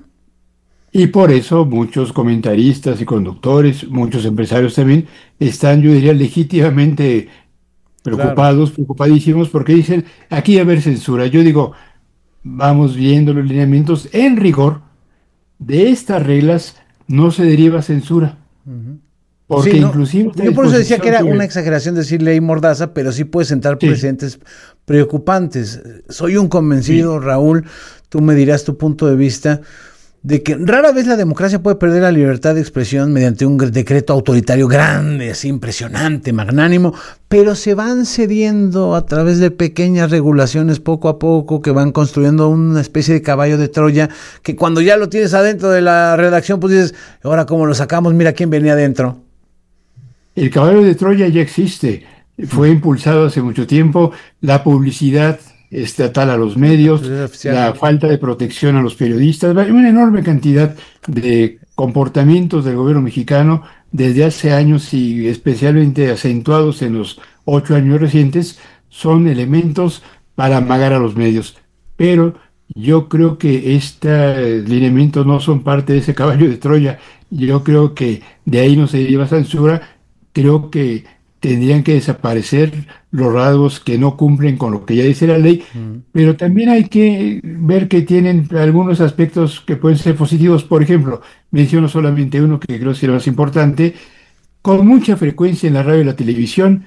Y por eso muchos comentaristas y conductores, muchos empresarios también, están, yo diría, legítimamente preocupados, claro. preocupadísimos, porque dicen, aquí va a haber censura. Yo digo, vamos viendo los lineamientos, en rigor, de estas reglas no se deriva censura. Uh-huh. Porque sí, no, inclusive... Yo por eso decía que era una exageración decir ley mordaza, pero sí puede sentar sí. precedentes preocupantes. Soy un convencido, sí. Raúl, tú me dirás tu punto de vista, de que rara vez la democracia puede perder la libertad de expresión mediante un decreto autoritario grande, así impresionante, magnánimo, pero se van cediendo a través de pequeñas regulaciones poco a poco que van construyendo una especie de caballo de Troya, que cuando ya lo tienes adentro de la redacción, pues dices, ahora cómo lo sacamos, mira quién venía adentro. El caballo de Troya ya existe, fue impulsado hace mucho tiempo, la publicidad estatal a los medios, la falta de protección a los periodistas, una enorme cantidad de comportamientos del gobierno mexicano desde hace años y especialmente acentuados en los ocho años recientes, son elementos para amagar a los medios. Pero yo creo que estos lineamientos no son parte de ese caballo de Troya. Yo creo que de ahí no se deriva censura. Creo que tendrían que desaparecer los rasgos que no cumplen con lo que ya dice la ley, mm. pero también hay que ver que tienen algunos aspectos que pueden ser positivos. Por ejemplo, menciono solamente uno que creo que es el más importante. Con mucha frecuencia en la radio y la televisión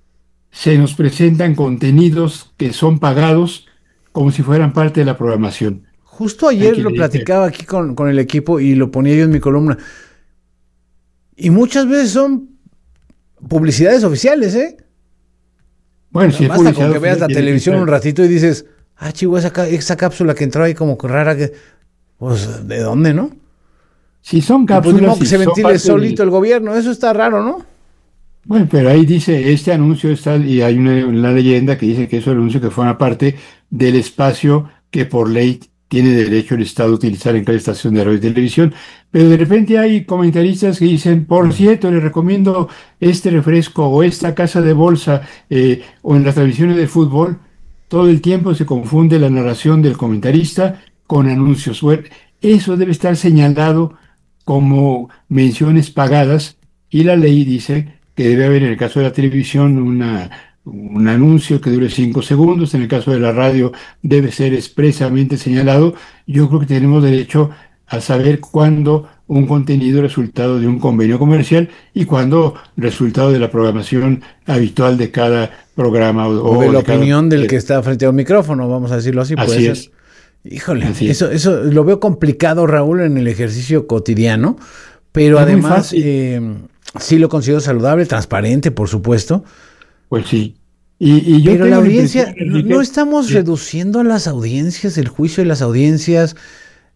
se nos presentan contenidos que son pagados como si fueran parte de la programación. Justo ayer lo platicaba aquí con, con el equipo y lo ponía yo en mi columna. Y muchas veces son publicidades oficiales, ¿eh? Bueno, si basta con que veas la televisión un ratito y dices, ah, chivo, esa, esa cápsula que entró ahí como rara, que pues, ¿de dónde, no? Si son cápsulas... Pues, no, que si se ventile solito del... el gobierno, eso está raro, ¿no? Bueno, pero ahí dice, este anuncio está, y hay una, una leyenda que dice que es un anuncio que forma parte del espacio que por ley tiene derecho el Estado a utilizar en cada estación de radio y televisión, pero de repente hay comentaristas que dicen, por cierto, le recomiendo este refresco o esta casa de bolsa, eh, o en las transmisiones de fútbol, todo el tiempo se confunde la narración del comentarista con anuncios. Bueno, eso debe estar señalado como menciones pagadas, y la ley dice que debe haber en el caso de la televisión una... un anuncio que dure cinco segundos, en el caso de la radio debe ser expresamente señalado. Yo creo que tenemos derecho a saber cuándo un contenido es resultado de un convenio comercial y cuándo resultado de la programación habitual de cada programa. O, o de la de opinión cada... del que está frente a un micrófono, vamos a decirlo así. Así puede es. Ser. Híjole, así eso, es. eso lo veo complicado, Raúl, en el ejercicio cotidiano, pero es además eh, sí lo considero saludable, transparente, por supuesto. Pues sí. Y, y yo Pero la audiencia, la no, no estamos sí. reduciendo a las audiencias, el juicio de las audiencias,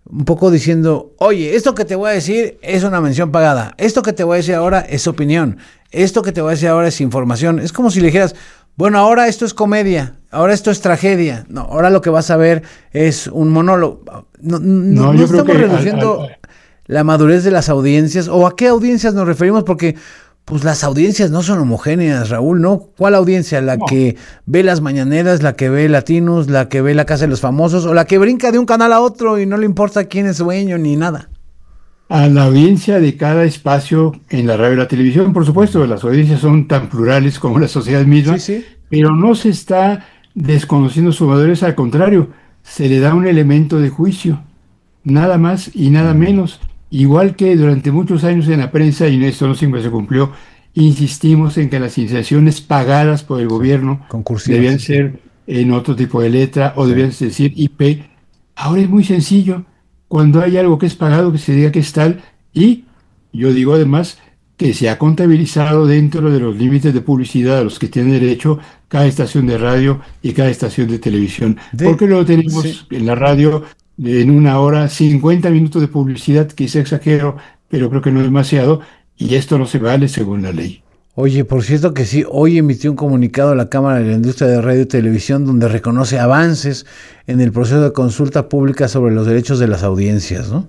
un poco diciendo, oye, esto que te voy a decir es una mención pagada, esto que te voy a decir ahora es opinión, esto que te voy a decir ahora es información. Es como si le dijeras, bueno, ahora esto es comedia, ahora esto es tragedia, no, ahora lo que vas a ver es un monólogo. No, no, no, no estamos reduciendo al, al, la madurez de las audiencias, o a qué audiencias nos referimos, porque pues las audiencias no son homogéneas, Raúl, ¿no? ¿Cuál audiencia? ¿La no. que ve las mañaneras, la que ve Latinos, la que ve La Casa de los Famosos, o la que brinca de un canal a otro y no le importa quién es dueño ni nada? A la audiencia de cada espacio en la radio y la televisión, por supuesto, las audiencias son tan plurales como la sociedad misma, sí, sí. pero no se está desconociendo su madurez, al contrario, se le da un elemento de juicio, nada más y nada menos. Igual que durante muchos años en la prensa, y esto no siempre se cumplió, insistimos en que las iniciaciones pagadas por el gobierno debían ser en otro tipo de letra o debían decir I P. Ahora es muy sencillo. Cuando hay algo que es pagado, que se diga que es tal, y yo digo además que se ha contabilizado dentro de los límites de publicidad a los que tienen derecho cada estación de radio y cada estación de televisión. De, Porque luego tenemos sí. en la radio en una hora cincuenta minutos de publicidad, quizá exagero, pero creo que no es demasiado, y esto no se vale según la ley. Oye, por cierto que sí, hoy emitió un comunicado a la Cámara de la Industria de Radio y Televisión donde reconoce avances en el proceso de consulta pública sobre los derechos de las audiencias, ¿no?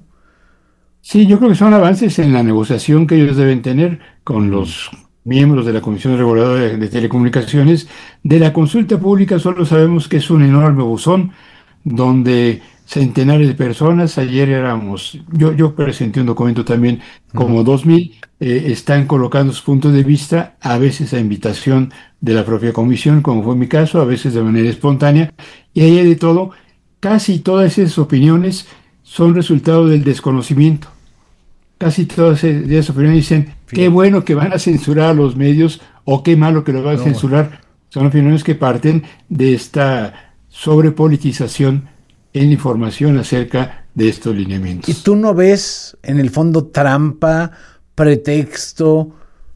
Sí, yo creo que son avances en la negociación que ellos deben tener con los miembros de la Comisión Reguladora de, de Telecomunicaciones. De la consulta pública solo sabemos que es un enorme buzón donde centenares de personas, ayer éramos, yo, yo presenté un documento también, como uh-huh. dos mil, eh, están colocando sus puntos de vista, a veces a invitación de la propia comisión, como fue mi caso, a veces de manera espontánea, y ahí hay de todo. Casi todas esas opiniones son resultado del desconocimiento. Casi todas esas opiniones dicen, sí. qué bueno que van a censurar a los medios, o qué malo que los van a no, censurar. Bueno. Son opiniones que parten de esta sobrepolitización en información acerca de estos lineamientos. ¿Y tú no ves en el fondo trampa, pretexto,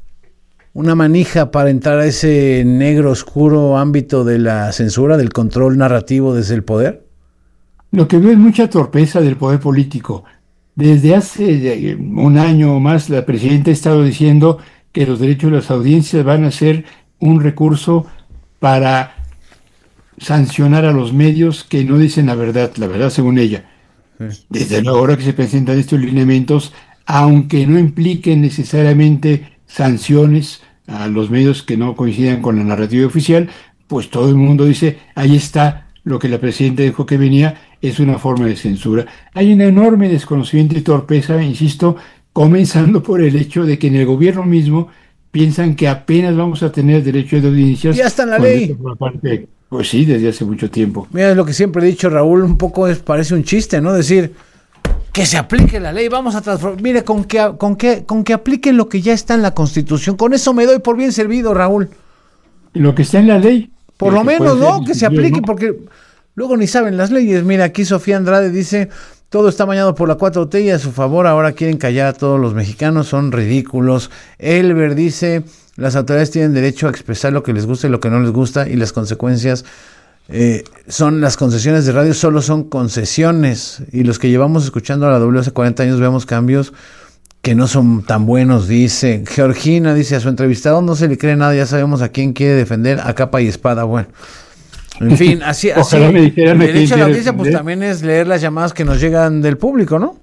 una manija para entrar a ese negro oscuro ámbito de la censura, del control narrativo desde el poder? Lo que veo es mucha torpeza del poder político. Desde hace un año o más la presidenta ha estado diciendo que los derechos de las audiencias van a ser un recurso para sancionar a los medios que no dicen la verdad, la verdad según ella. Sí. Desde luego, ahora que se presentan estos lineamientos, aunque no impliquen necesariamente sanciones a los medios que no coincidan con la narrativa oficial, pues todo el mundo dice, ahí está lo que la presidenta dijo que venía, es una forma de censura. Hay un enorme desconocimiento y torpeza, insisto, comenzando por el hecho de que en el gobierno mismo piensan que apenas vamos a tener derecho de audiencias. Ya está en la ley. Parte, pues sí, desde hace mucho tiempo. Mira, es lo que siempre he dicho, Raúl, un poco es, parece un chiste, ¿no? Decir, que se aplique la ley, vamos a transformar. Mire, con que, con, que, con que apliquen lo que ya está en la Constitución, con eso me doy por bien servido, Raúl. Lo que está en la ley. Por lo menos, ¿no? Que se aplique, porque luego ni saben las leyes. Mira, aquí Sofía Andrade dice, todo está bañado por la cuatro T y a su favor ahora quieren callar a todos los mexicanos, son ridículos. Elber dice, las autoridades tienen derecho a expresar lo que les gusta y lo que no les gusta, y las consecuencias eh, son, las concesiones de radio solo son concesiones, y los que llevamos escuchando a la W hace cuarenta años vemos cambios que no son tan buenos, dice. Georgina dice, a su entrevistado no se le cree nada, ya sabemos a quién quiere defender a capa y espada. Bueno, en fin, así, así el derecho a la audiencia pues también es leer las llamadas que nos llegan del público, ¿no?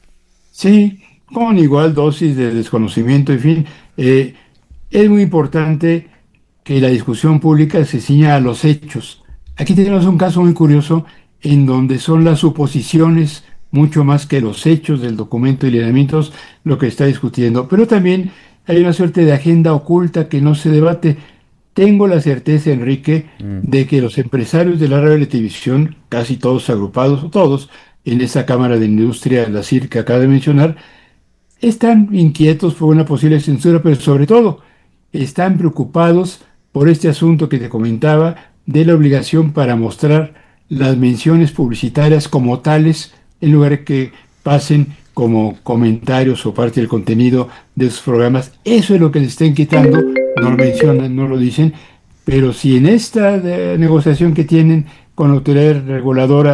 Sí, con igual dosis de desconocimiento, en fin. Eh, es muy importante que la discusión pública se ciña a los hechos. Aquí tenemos un caso muy curioso en donde son las suposiciones mucho más que los hechos del documento y lineamientos lo que está discutiendo. Pero también hay una suerte de agenda oculta que no se debate. Tengo la certeza, Enrique, mm. de que los empresarios de la radio y la televisión, casi todos agrupados, o todos, en esa Cámara de Industria, la C I R que acaba de mencionar, están inquietos por una posible censura, pero sobre todo están preocupados por este asunto que te comentaba de la obligación para mostrar las menciones publicitarias como tales, en lugar de que pasen como comentarios o parte del contenido de sus programas. Eso es lo que les está inquietando, no lo mencionan, no lo dicen, pero si en esta de, negociación que tienen con la autoridad reguladora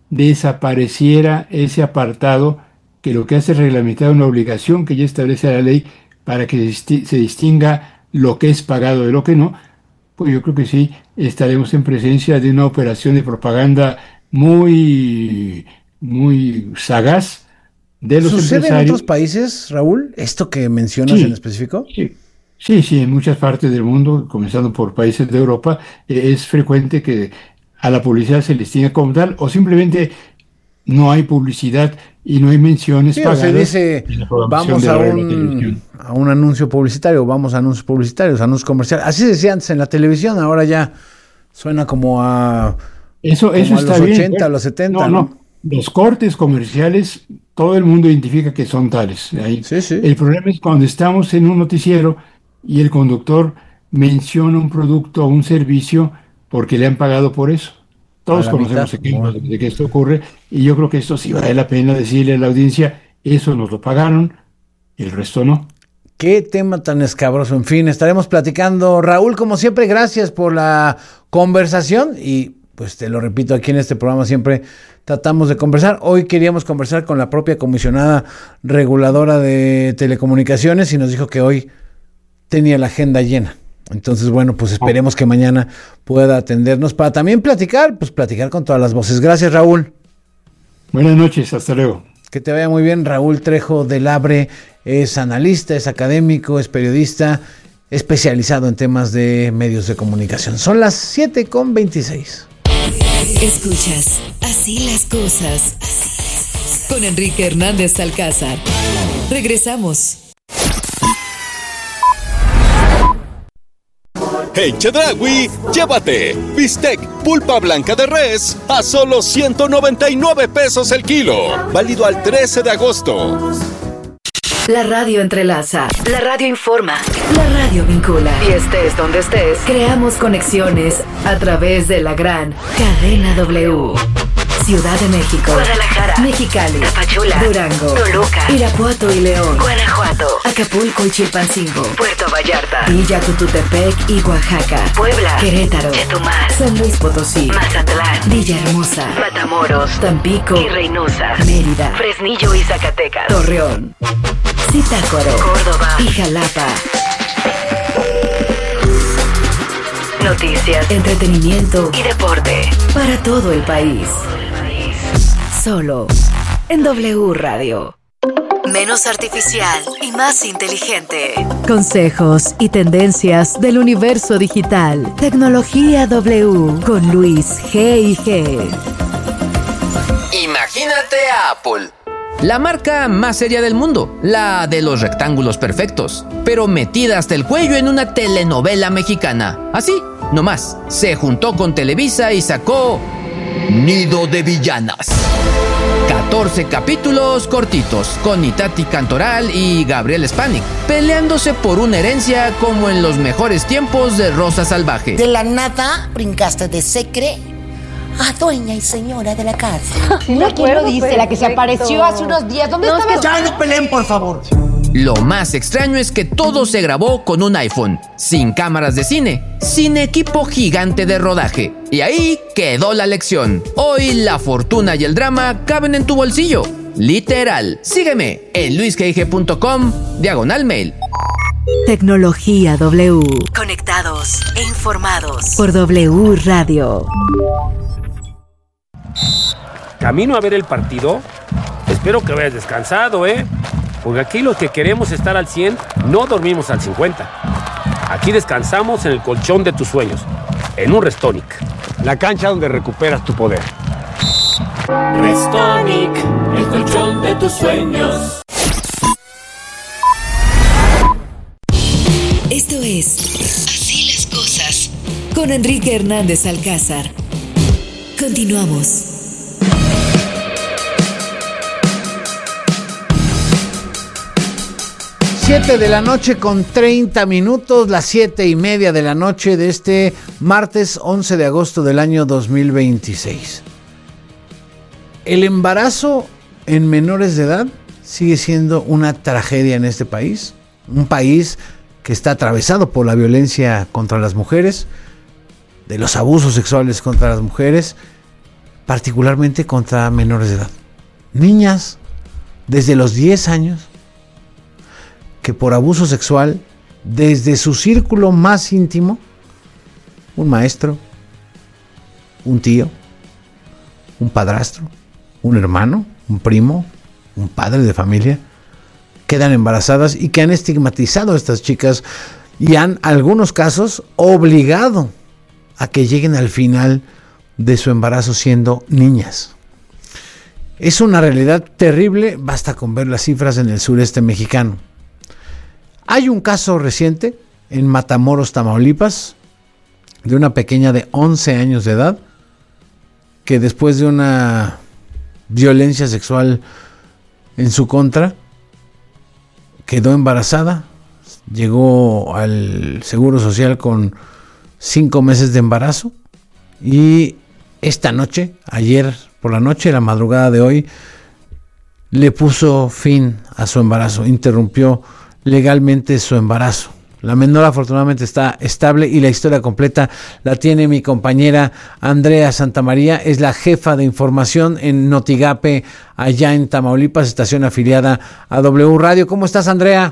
desapareciera ese apartado que lo que hace es reglamentar una obligación que ya establece la ley para que disti- se distinga lo que es pagado de lo que no, pues yo creo que sí estaremos en presencia de una operación de propaganda muy, muy sagaz de los ¿Sucede empresarios. en otros países, Raúl, esto que mencionas Sí, en específico? Sí, sí, sí, en muchas partes del mundo, comenzando por países de Europa, eh, es frecuente que a la publicidad se les tenga como tal, o simplemente no hay publicidad y no hay menciones Sí, o pagadas. se dice, en la programación vamos de a la un, televisión. a un anuncio publicitario, vamos a anuncios publicitarios, anuncios comerciales. Así se decía antes en la televisión, ahora ya suena como a, Eso, eso como a está los bien. ochenta, pues. a los setenta, No, ¿no? no. Los cortes comerciales, todo el mundo identifica que son tales. Ahí. Sí, sí. El problema es cuando estamos en un noticiero y el conductor menciona un producto o un servicio porque le han pagado por eso. Todos A la conocemos mitad. ejemplos de, Bueno. de que esto ocurre y yo creo que esto sí vale la pena decirle a la audiencia, eso nos lo pagaron, el resto no. Qué tema tan escabroso. En fin, estaremos platicando. Raúl, como siempre, gracias por la conversación y pues te lo repito, aquí en este programa siempre tratamos de conversar. Hoy queríamos conversar con la propia comisionada reguladora de telecomunicaciones y nos dijo que hoy tenía la agenda llena. Entonces, bueno, pues esperemos que mañana pueda atendernos para también platicar, pues platicar con todas las voces. Gracias, Raúl. Buenas noches, hasta luego. Que te vaya muy bien. Raúl Trejo del Abre es analista, es académico, es periodista, especializado en temas de medios de comunicación. Son las siete con veintiséis. Escuchas Así las cosas con Enrique Hernández Alcázar. Regresamos. En Chedraui, llévate bistec pulpa blanca de res a solo ciento noventa y nueve pesos el kilo. Válido al trece de agosto. La radio entrelaza, la radio informa, la radio vincula. Y estés donde estés, creamos conexiones a través de la gran cadena W. Ciudad de México, Guadalajara, Mexicali, Tapachula, Durango, Toluca, Irapuato y León, Guanajuato, Acapulco y Chilpancingo, Puerto Vallarta, Villa Tututepec y Oaxaca, Puebla, Querétaro, Chetumal, San Luis Potosí, Mazatlán, Villahermosa, Matamoros, Tampico y Reynosa, Mérida, Fresnillo y Zacatecas, Torreón, Zitácuaro, Córdoba y Jalapa. Noticias, entretenimiento y deporte para todo el país. Solo en W Radio. Menos artificial y más inteligente. Consejos y tendencias del universo digital. Tecnología W con Luis G y G. Imagínate a Apple. La marca más seria del mundo, la de los rectángulos perfectos, pero metida hasta el cuello en una telenovela mexicana. Así, nomás, se juntó con Televisa y sacó Nido de Villanas. catorce capítulos cortitos, con Itati Cantoral y Gabriel Spanik, peleándose por una herencia como en los mejores tiempos de Rosa Salvaje. De la nada brincaste de secre a dueña y señora de la casa. Mira quién lo dice, la que se apareció hace unos días. ¿Dónde No, estabas? ya no peleen, por favor. Lo más extraño es que todo se grabó con un iPhone, sin cámaras de cine, sin equipo gigante de rodaje. Y ahí quedó la lección. Hoy la fortuna y el drama caben en tu bolsillo. Literal. Sígueme en luis g g punto com, diagonal mail. Tecnología W. Conectados e informados por W Radio. Camino a ver el partido. Espero que vayas descansado, ¿eh? Porque aquí los que queremos estar al cien, no dormimos al cincuenta. Aquí descansamos en el colchón de tus sueños, en un Restonic. La cancha donde recuperas tu poder. Restonic, el colchón de tus sueños. Esto es Así las cosas con Enrique Hernández Alcázar. Continuamos. Siete de la noche con treinta minutos, las siete y media de la noche de este martes once de agosto del año dos mil veintiséis. El embarazo en menores de edad sigue siendo una tragedia en este país, un país que está atravesado por la violencia contra las mujeres, de los abusos sexuales contra las mujeres, particularmente contra menores de edad. Niñas desde los diez años que por abuso sexual, desde su círculo más íntimo, un maestro, un tío, un padrastro, un hermano, un primo, un padre de familia, quedan embarazadas y que han estigmatizado a estas chicas y han, en algunos casos, obligado a que lleguen al final de su embarazo siendo niñas. Es una realidad terrible, basta con ver las cifras en el sureste mexicano. Hay un caso reciente en Matamoros, Tamaulipas, de una pequeña de once años de edad que después de una violencia sexual en su contra quedó embarazada, llegó al Seguro Social con cinco meses de embarazo y esta noche, ayer por la noche, la madrugada de hoy, le puso fin a su embarazo, interrumpió legalmente su embarazo. La menor afortunadamente está estable y la historia completa la tiene mi compañera Andrea Santamaría, es la jefa de información en Notigape, allá en Tamaulipas, estación afiliada a W Radio. ¿Cómo estás, Andrea?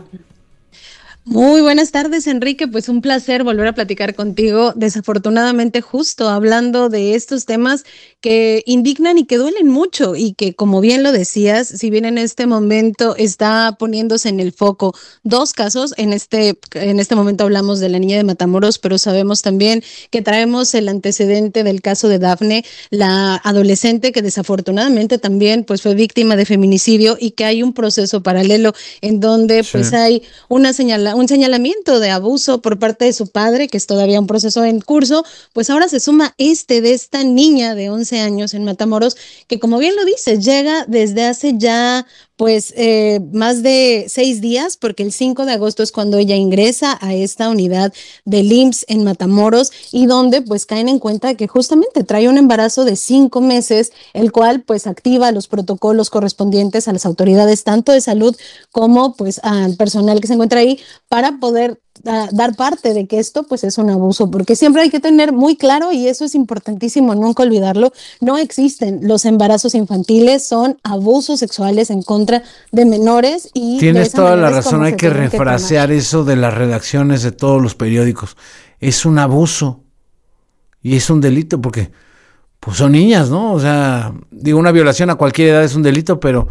Muy buenas tardes, Enrique. Pues un placer volver a platicar contigo. Desafortunadamente, justo hablando de estos temas que indignan y que duelen mucho y que, como bien lo decías, si bien en este momento está poniéndose en el foco dos casos, en este, en este momento hablamos de la niña de Matamoros, pero sabemos también que traemos el antecedente del caso de Dafne, la adolescente que desafortunadamente también pues fue víctima de feminicidio y que hay un proceso paralelo en donde sí. pues hay una señala, un señalamiento de abuso por parte de su padre, que es todavía un proceso en curso, pues ahora se suma este de esta niña de once años en Matamoros, que como bien lo dices, llega desde hace ya pues eh, más de seis días, porque el cinco de agosto es cuando ella ingresa a esta unidad del I M S S en Matamoros y donde pues caen en cuenta que justamente trae un embarazo de cinco meses, el cual pues activa los protocolos correspondientes a las autoridades tanto de salud como pues al personal que se encuentra ahí para poder a dar parte de que esto pues es un abuso, porque siempre hay que tener muy claro, y eso es importantísimo nunca olvidarlo, no existen los embarazos infantiles, son abusos sexuales en contra de menores. Y tienes toda la razón, hay que refrasear eso de las redacciones de todos los periódicos, es un abuso y es un delito porque pues son niñas, ¿no? O sea, digo, una violación a cualquier edad es un delito, pero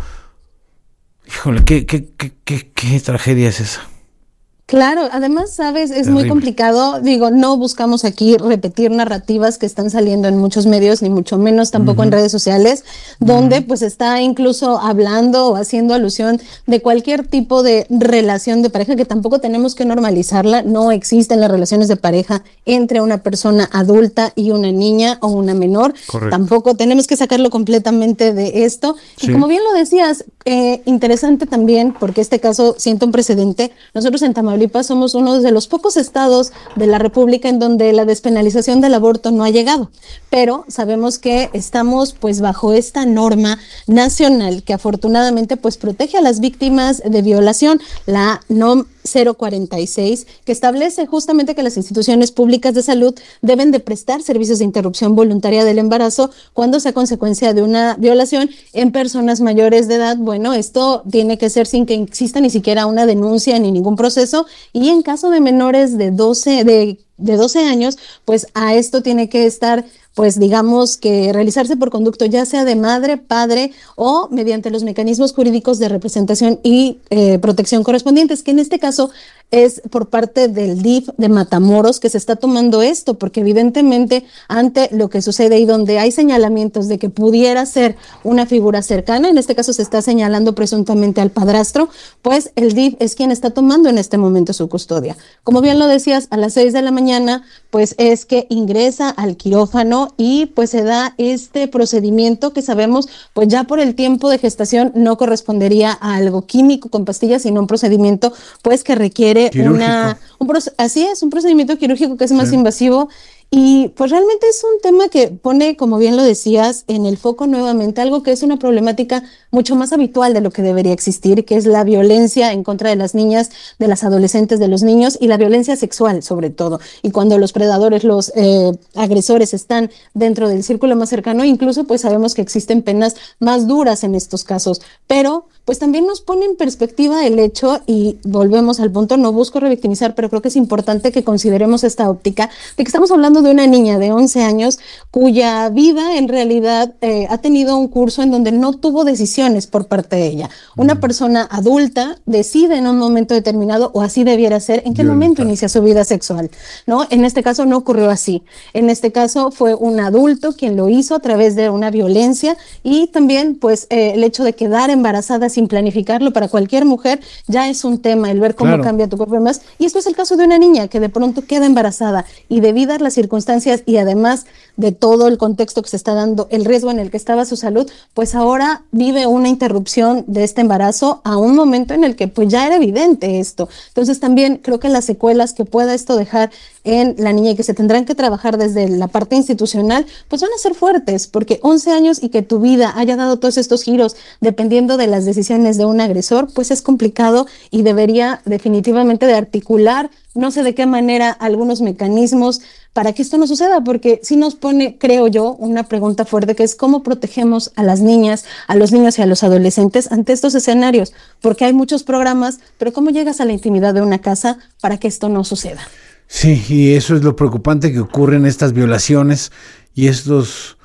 híjole, qué, qué, qué, qué, qué tragedia es esa. Claro, además, sabes, es Terrible. Muy complicado, digo, no buscamos aquí repetir narrativas que están saliendo en muchos medios, ni mucho menos tampoco uh-huh. en redes sociales, donde uh-huh. pues está incluso hablando o haciendo alusión de cualquier tipo de relación de pareja, que tampoco tenemos que normalizarla, no existen las relaciones de pareja entre una persona adulta y una niña o una menor, Correcto. Tampoco tenemos que sacarlo completamente de esto, sí. Y como bien lo decías, eh, interesante también, porque este caso sienta un precedente, nosotros en Tamaulipas somos uno de los pocos estados de la República en donde la despenalización del aborto no ha llegado, pero sabemos que estamos pues bajo esta norma nacional que afortunadamente pues protege a las víctimas de violación, la N O M cero cuarenta y seis, que establece justamente que las instituciones públicas de salud deben de prestar servicios de interrupción voluntaria del embarazo cuando sea consecuencia de una violación en personas mayores de edad. Bueno, esto tiene que ser sin que exista ni siquiera una denuncia ni ningún proceso, y en caso de menores de doce, de, de doce años, pues a esto tiene que estar pues digamos que realizarse por conducto ya sea de madre, padre o mediante los mecanismos jurídicos de representación y eh, protección correspondientes, que en este caso es por parte del D I F de Matamoros que se está tomando esto, porque evidentemente ante lo que sucede y donde hay señalamientos de que pudiera ser una figura cercana, en este caso se está señalando presuntamente al padrastro, pues el D I F es quien está tomando en este momento su custodia. Como bien lo decías, a las seis de la mañana, pues es que ingresa al quirófano y pues se da este procedimiento que sabemos, pues ya por el tiempo de gestación no correspondería a algo químico con pastillas, sino un procedimiento pues que requiere una, un, así es, un procedimiento quirúrgico que es más sí. invasivo. Y pues realmente es un tema que pone, como bien lo decías, en el foco nuevamente algo que es una problemática mucho más habitual de lo que debería existir, que es la violencia en contra de las niñas, de las adolescentes, de los niños y la violencia sexual sobre todo. Y cuando los predadores, los eh, agresores están dentro del círculo más cercano, incluso pues sabemos que existen penas más duras en estos casos, pero pues también nos pone en perspectiva el hecho, y volvemos al punto, no busco revictimizar, pero creo que es importante que consideremos esta óptica de que estamos hablando de una niña de once años cuya vida en realidad eh, ha tenido un curso en donde no tuvo decisiones por parte de ella. Una persona adulta decide en un momento determinado, o así debiera ser, en qué Violenta. momento inicia su vida sexual, ¿no? En este caso no ocurrió así. En este caso fue un adulto quien lo hizo a través de una violencia, y también pues eh, el hecho de quedar embarazada sin planificarlo para cualquier mujer ya es un tema, el ver cómo claro. cambia tu cuerpo y demás. Y esto es el caso de una niña que de pronto queda embarazada, y debido a las circunstancias y además de todo el contexto que se está dando, el riesgo en el que estaba su salud, pues ahora vive una interrupción de este embarazo a un momento en el que pues ya era evidente esto. Entonces también creo que las secuelas que pueda esto dejar en la niña, y que se tendrán que trabajar desde la parte institucional, pues van a ser fuertes, porque once años y que tu vida haya dado todos estos giros dependiendo de las decisiones de un agresor, pues es complicado, y debería definitivamente de articular, no sé de qué manera, algunos mecanismos para que esto no suceda, porque sí nos pone, creo yo, una pregunta fuerte, que es cómo protegemos a las niñas, a los niños y a los adolescentes ante estos escenarios, porque hay muchos programas, pero ¿cómo llegas a la intimidad de una casa para que esto no suceda? Sí, y eso es lo preocupante, que ocurren estas violaciones y estos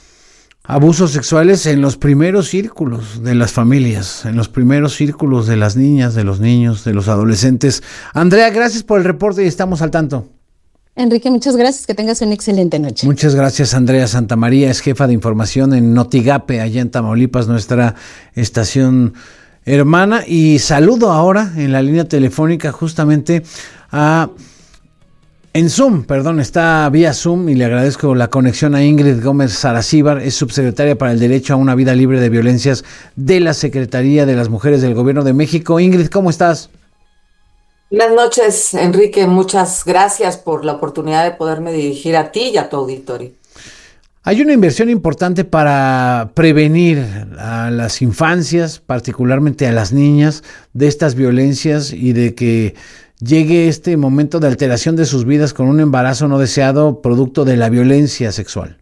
abusos sexuales en los primeros círculos de las familias, en los primeros círculos de las niñas, de los niños, de los adolescentes. Andrea, gracias por el reporte y estamos al tanto. Enrique, muchas gracias, que tengas una excelente noche. Muchas gracias, Andrea Santamaría, es jefa de información en Notigape, allá en Tamaulipas, nuestra estación hermana. Y saludo ahora en la línea telefónica justamente a... En Zoom, perdón, está vía Zoom, y le agradezco la conexión a Ingrid Gómez Saracíbar, es subsecretaria para el Derecho a una Vida Libre de Violencias de la Secretaría de las Mujeres del Gobierno de México. Ingrid, ¿cómo estás? Buenas noches, Enrique, muchas gracias por la oportunidad de poderme dirigir a ti y a tu auditorio. Hay una inversión importante para prevenir a las infancias, particularmente a las niñas, de estas violencias y de que llegue este momento de alteración de sus vidas con un embarazo no deseado producto de la violencia sexual.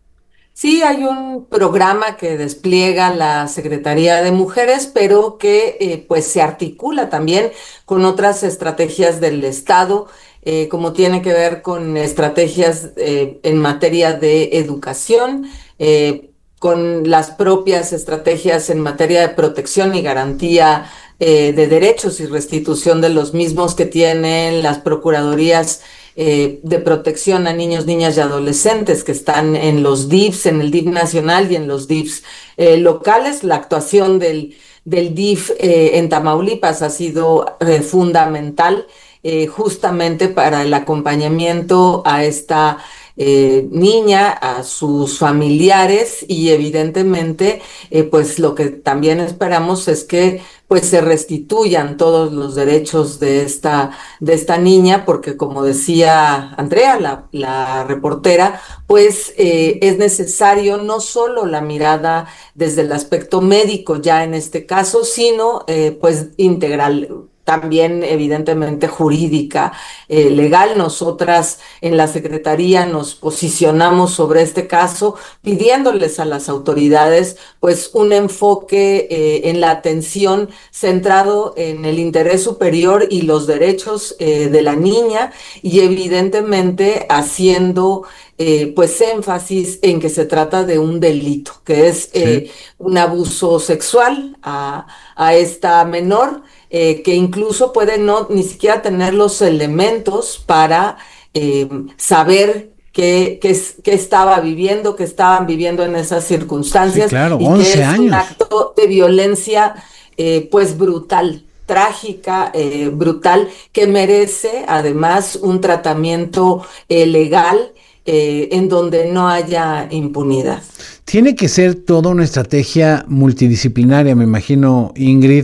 Sí, hay un programa que despliega la Secretaría de Mujeres, pero que eh, pues se articula también con otras estrategias del Estado, eh, como tiene que ver con estrategias eh, en materia de educación, eh, con las propias estrategias en materia de protección y garantía eh, de derechos y restitución de los mismos que tienen las procuradurías eh, de protección a niños, niñas y adolescentes que están en los D I Fs, en el D I F nacional y en los D I Fs eh, locales. La actuación del, del D I F eh, en Tamaulipas ha sido eh, fundamental eh, justamente para el acompañamiento a esta Eh, niña, a sus familiares, y evidentemente eh, pues lo que también esperamos es que pues se restituyan todos los derechos de esta, de esta niña, porque como decía Andrea, la, la reportera, pues eh, es necesario no solo la mirada desde el aspecto médico ya en este caso, sino eh, pues integral, también evidentemente jurídica, eh, legal. Nosotras en la Secretaría nos posicionamos sobre este caso pidiéndoles a las autoridades pues un enfoque eh, en la atención centrado en el interés superior y los derechos eh, de la niña, y evidentemente haciendo Eh, pues énfasis en que se trata de un delito, que es eh, sí. un abuso sexual a, a esta menor, eh, que incluso puede no ni siquiera tener los elementos para eh, saber qué, qué, qué estaba viviendo, qué estaban viviendo en esas circunstancias. Sí, claro, y once que es años. Un acto de violencia eh, pues brutal, trágica, eh, brutal, que merece además un tratamiento eh, legal, Eh, en donde no haya impunidad. Tiene que ser toda una estrategia multidisciplinaria, me imagino, Ingrid,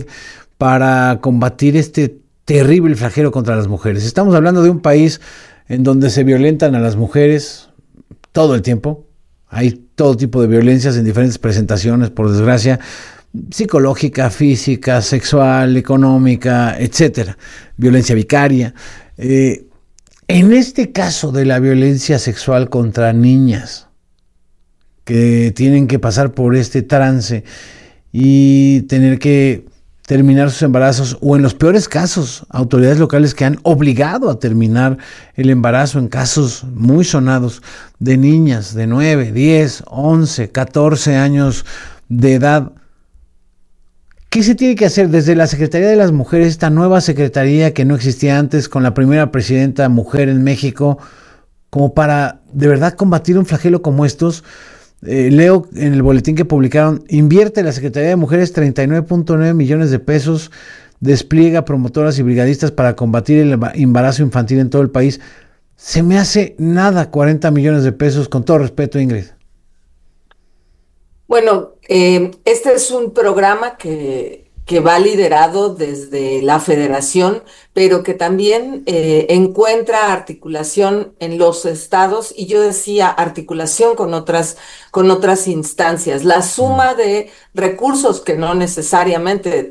para combatir este terrible flagelo contra las mujeres. Estamos hablando de un país en donde se violentan a las mujeres todo el tiempo. Hay todo tipo de violencias en diferentes presentaciones, por desgracia, psicológica, física, sexual, económica, etcétera, violencia vicaria. Eh, en este caso de la violencia sexual contra niñas que tienen que pasar por este trance y tener que terminar sus embarazos, o en los peores casos, autoridades locales que han obligado a terminar el embarazo en casos muy sonados de niñas de nueve, diez, once, catorce años de edad. ¿Qué se tiene que hacer desde la Secretaría de las Mujeres, esta nueva secretaría que no existía antes, con la primera presidenta mujer en México, como para de verdad combatir un flagelo como estos? Eh, leo en el boletín que publicaron, invierte la Secretaría de Mujeres treinta y nueve punto nueve millones de pesos, despliega promotoras y brigadistas para combatir el embarazo infantil en todo el país. Se me hace nada cuarenta millones de pesos, con todo respeto, Ingrid. Bueno, eh, este es un programa que, que va liderado desde la federación, pero que también eh, encuentra articulación en los estados, y yo decía articulación con otras, con otras instancias. La suma de recursos que no necesariamente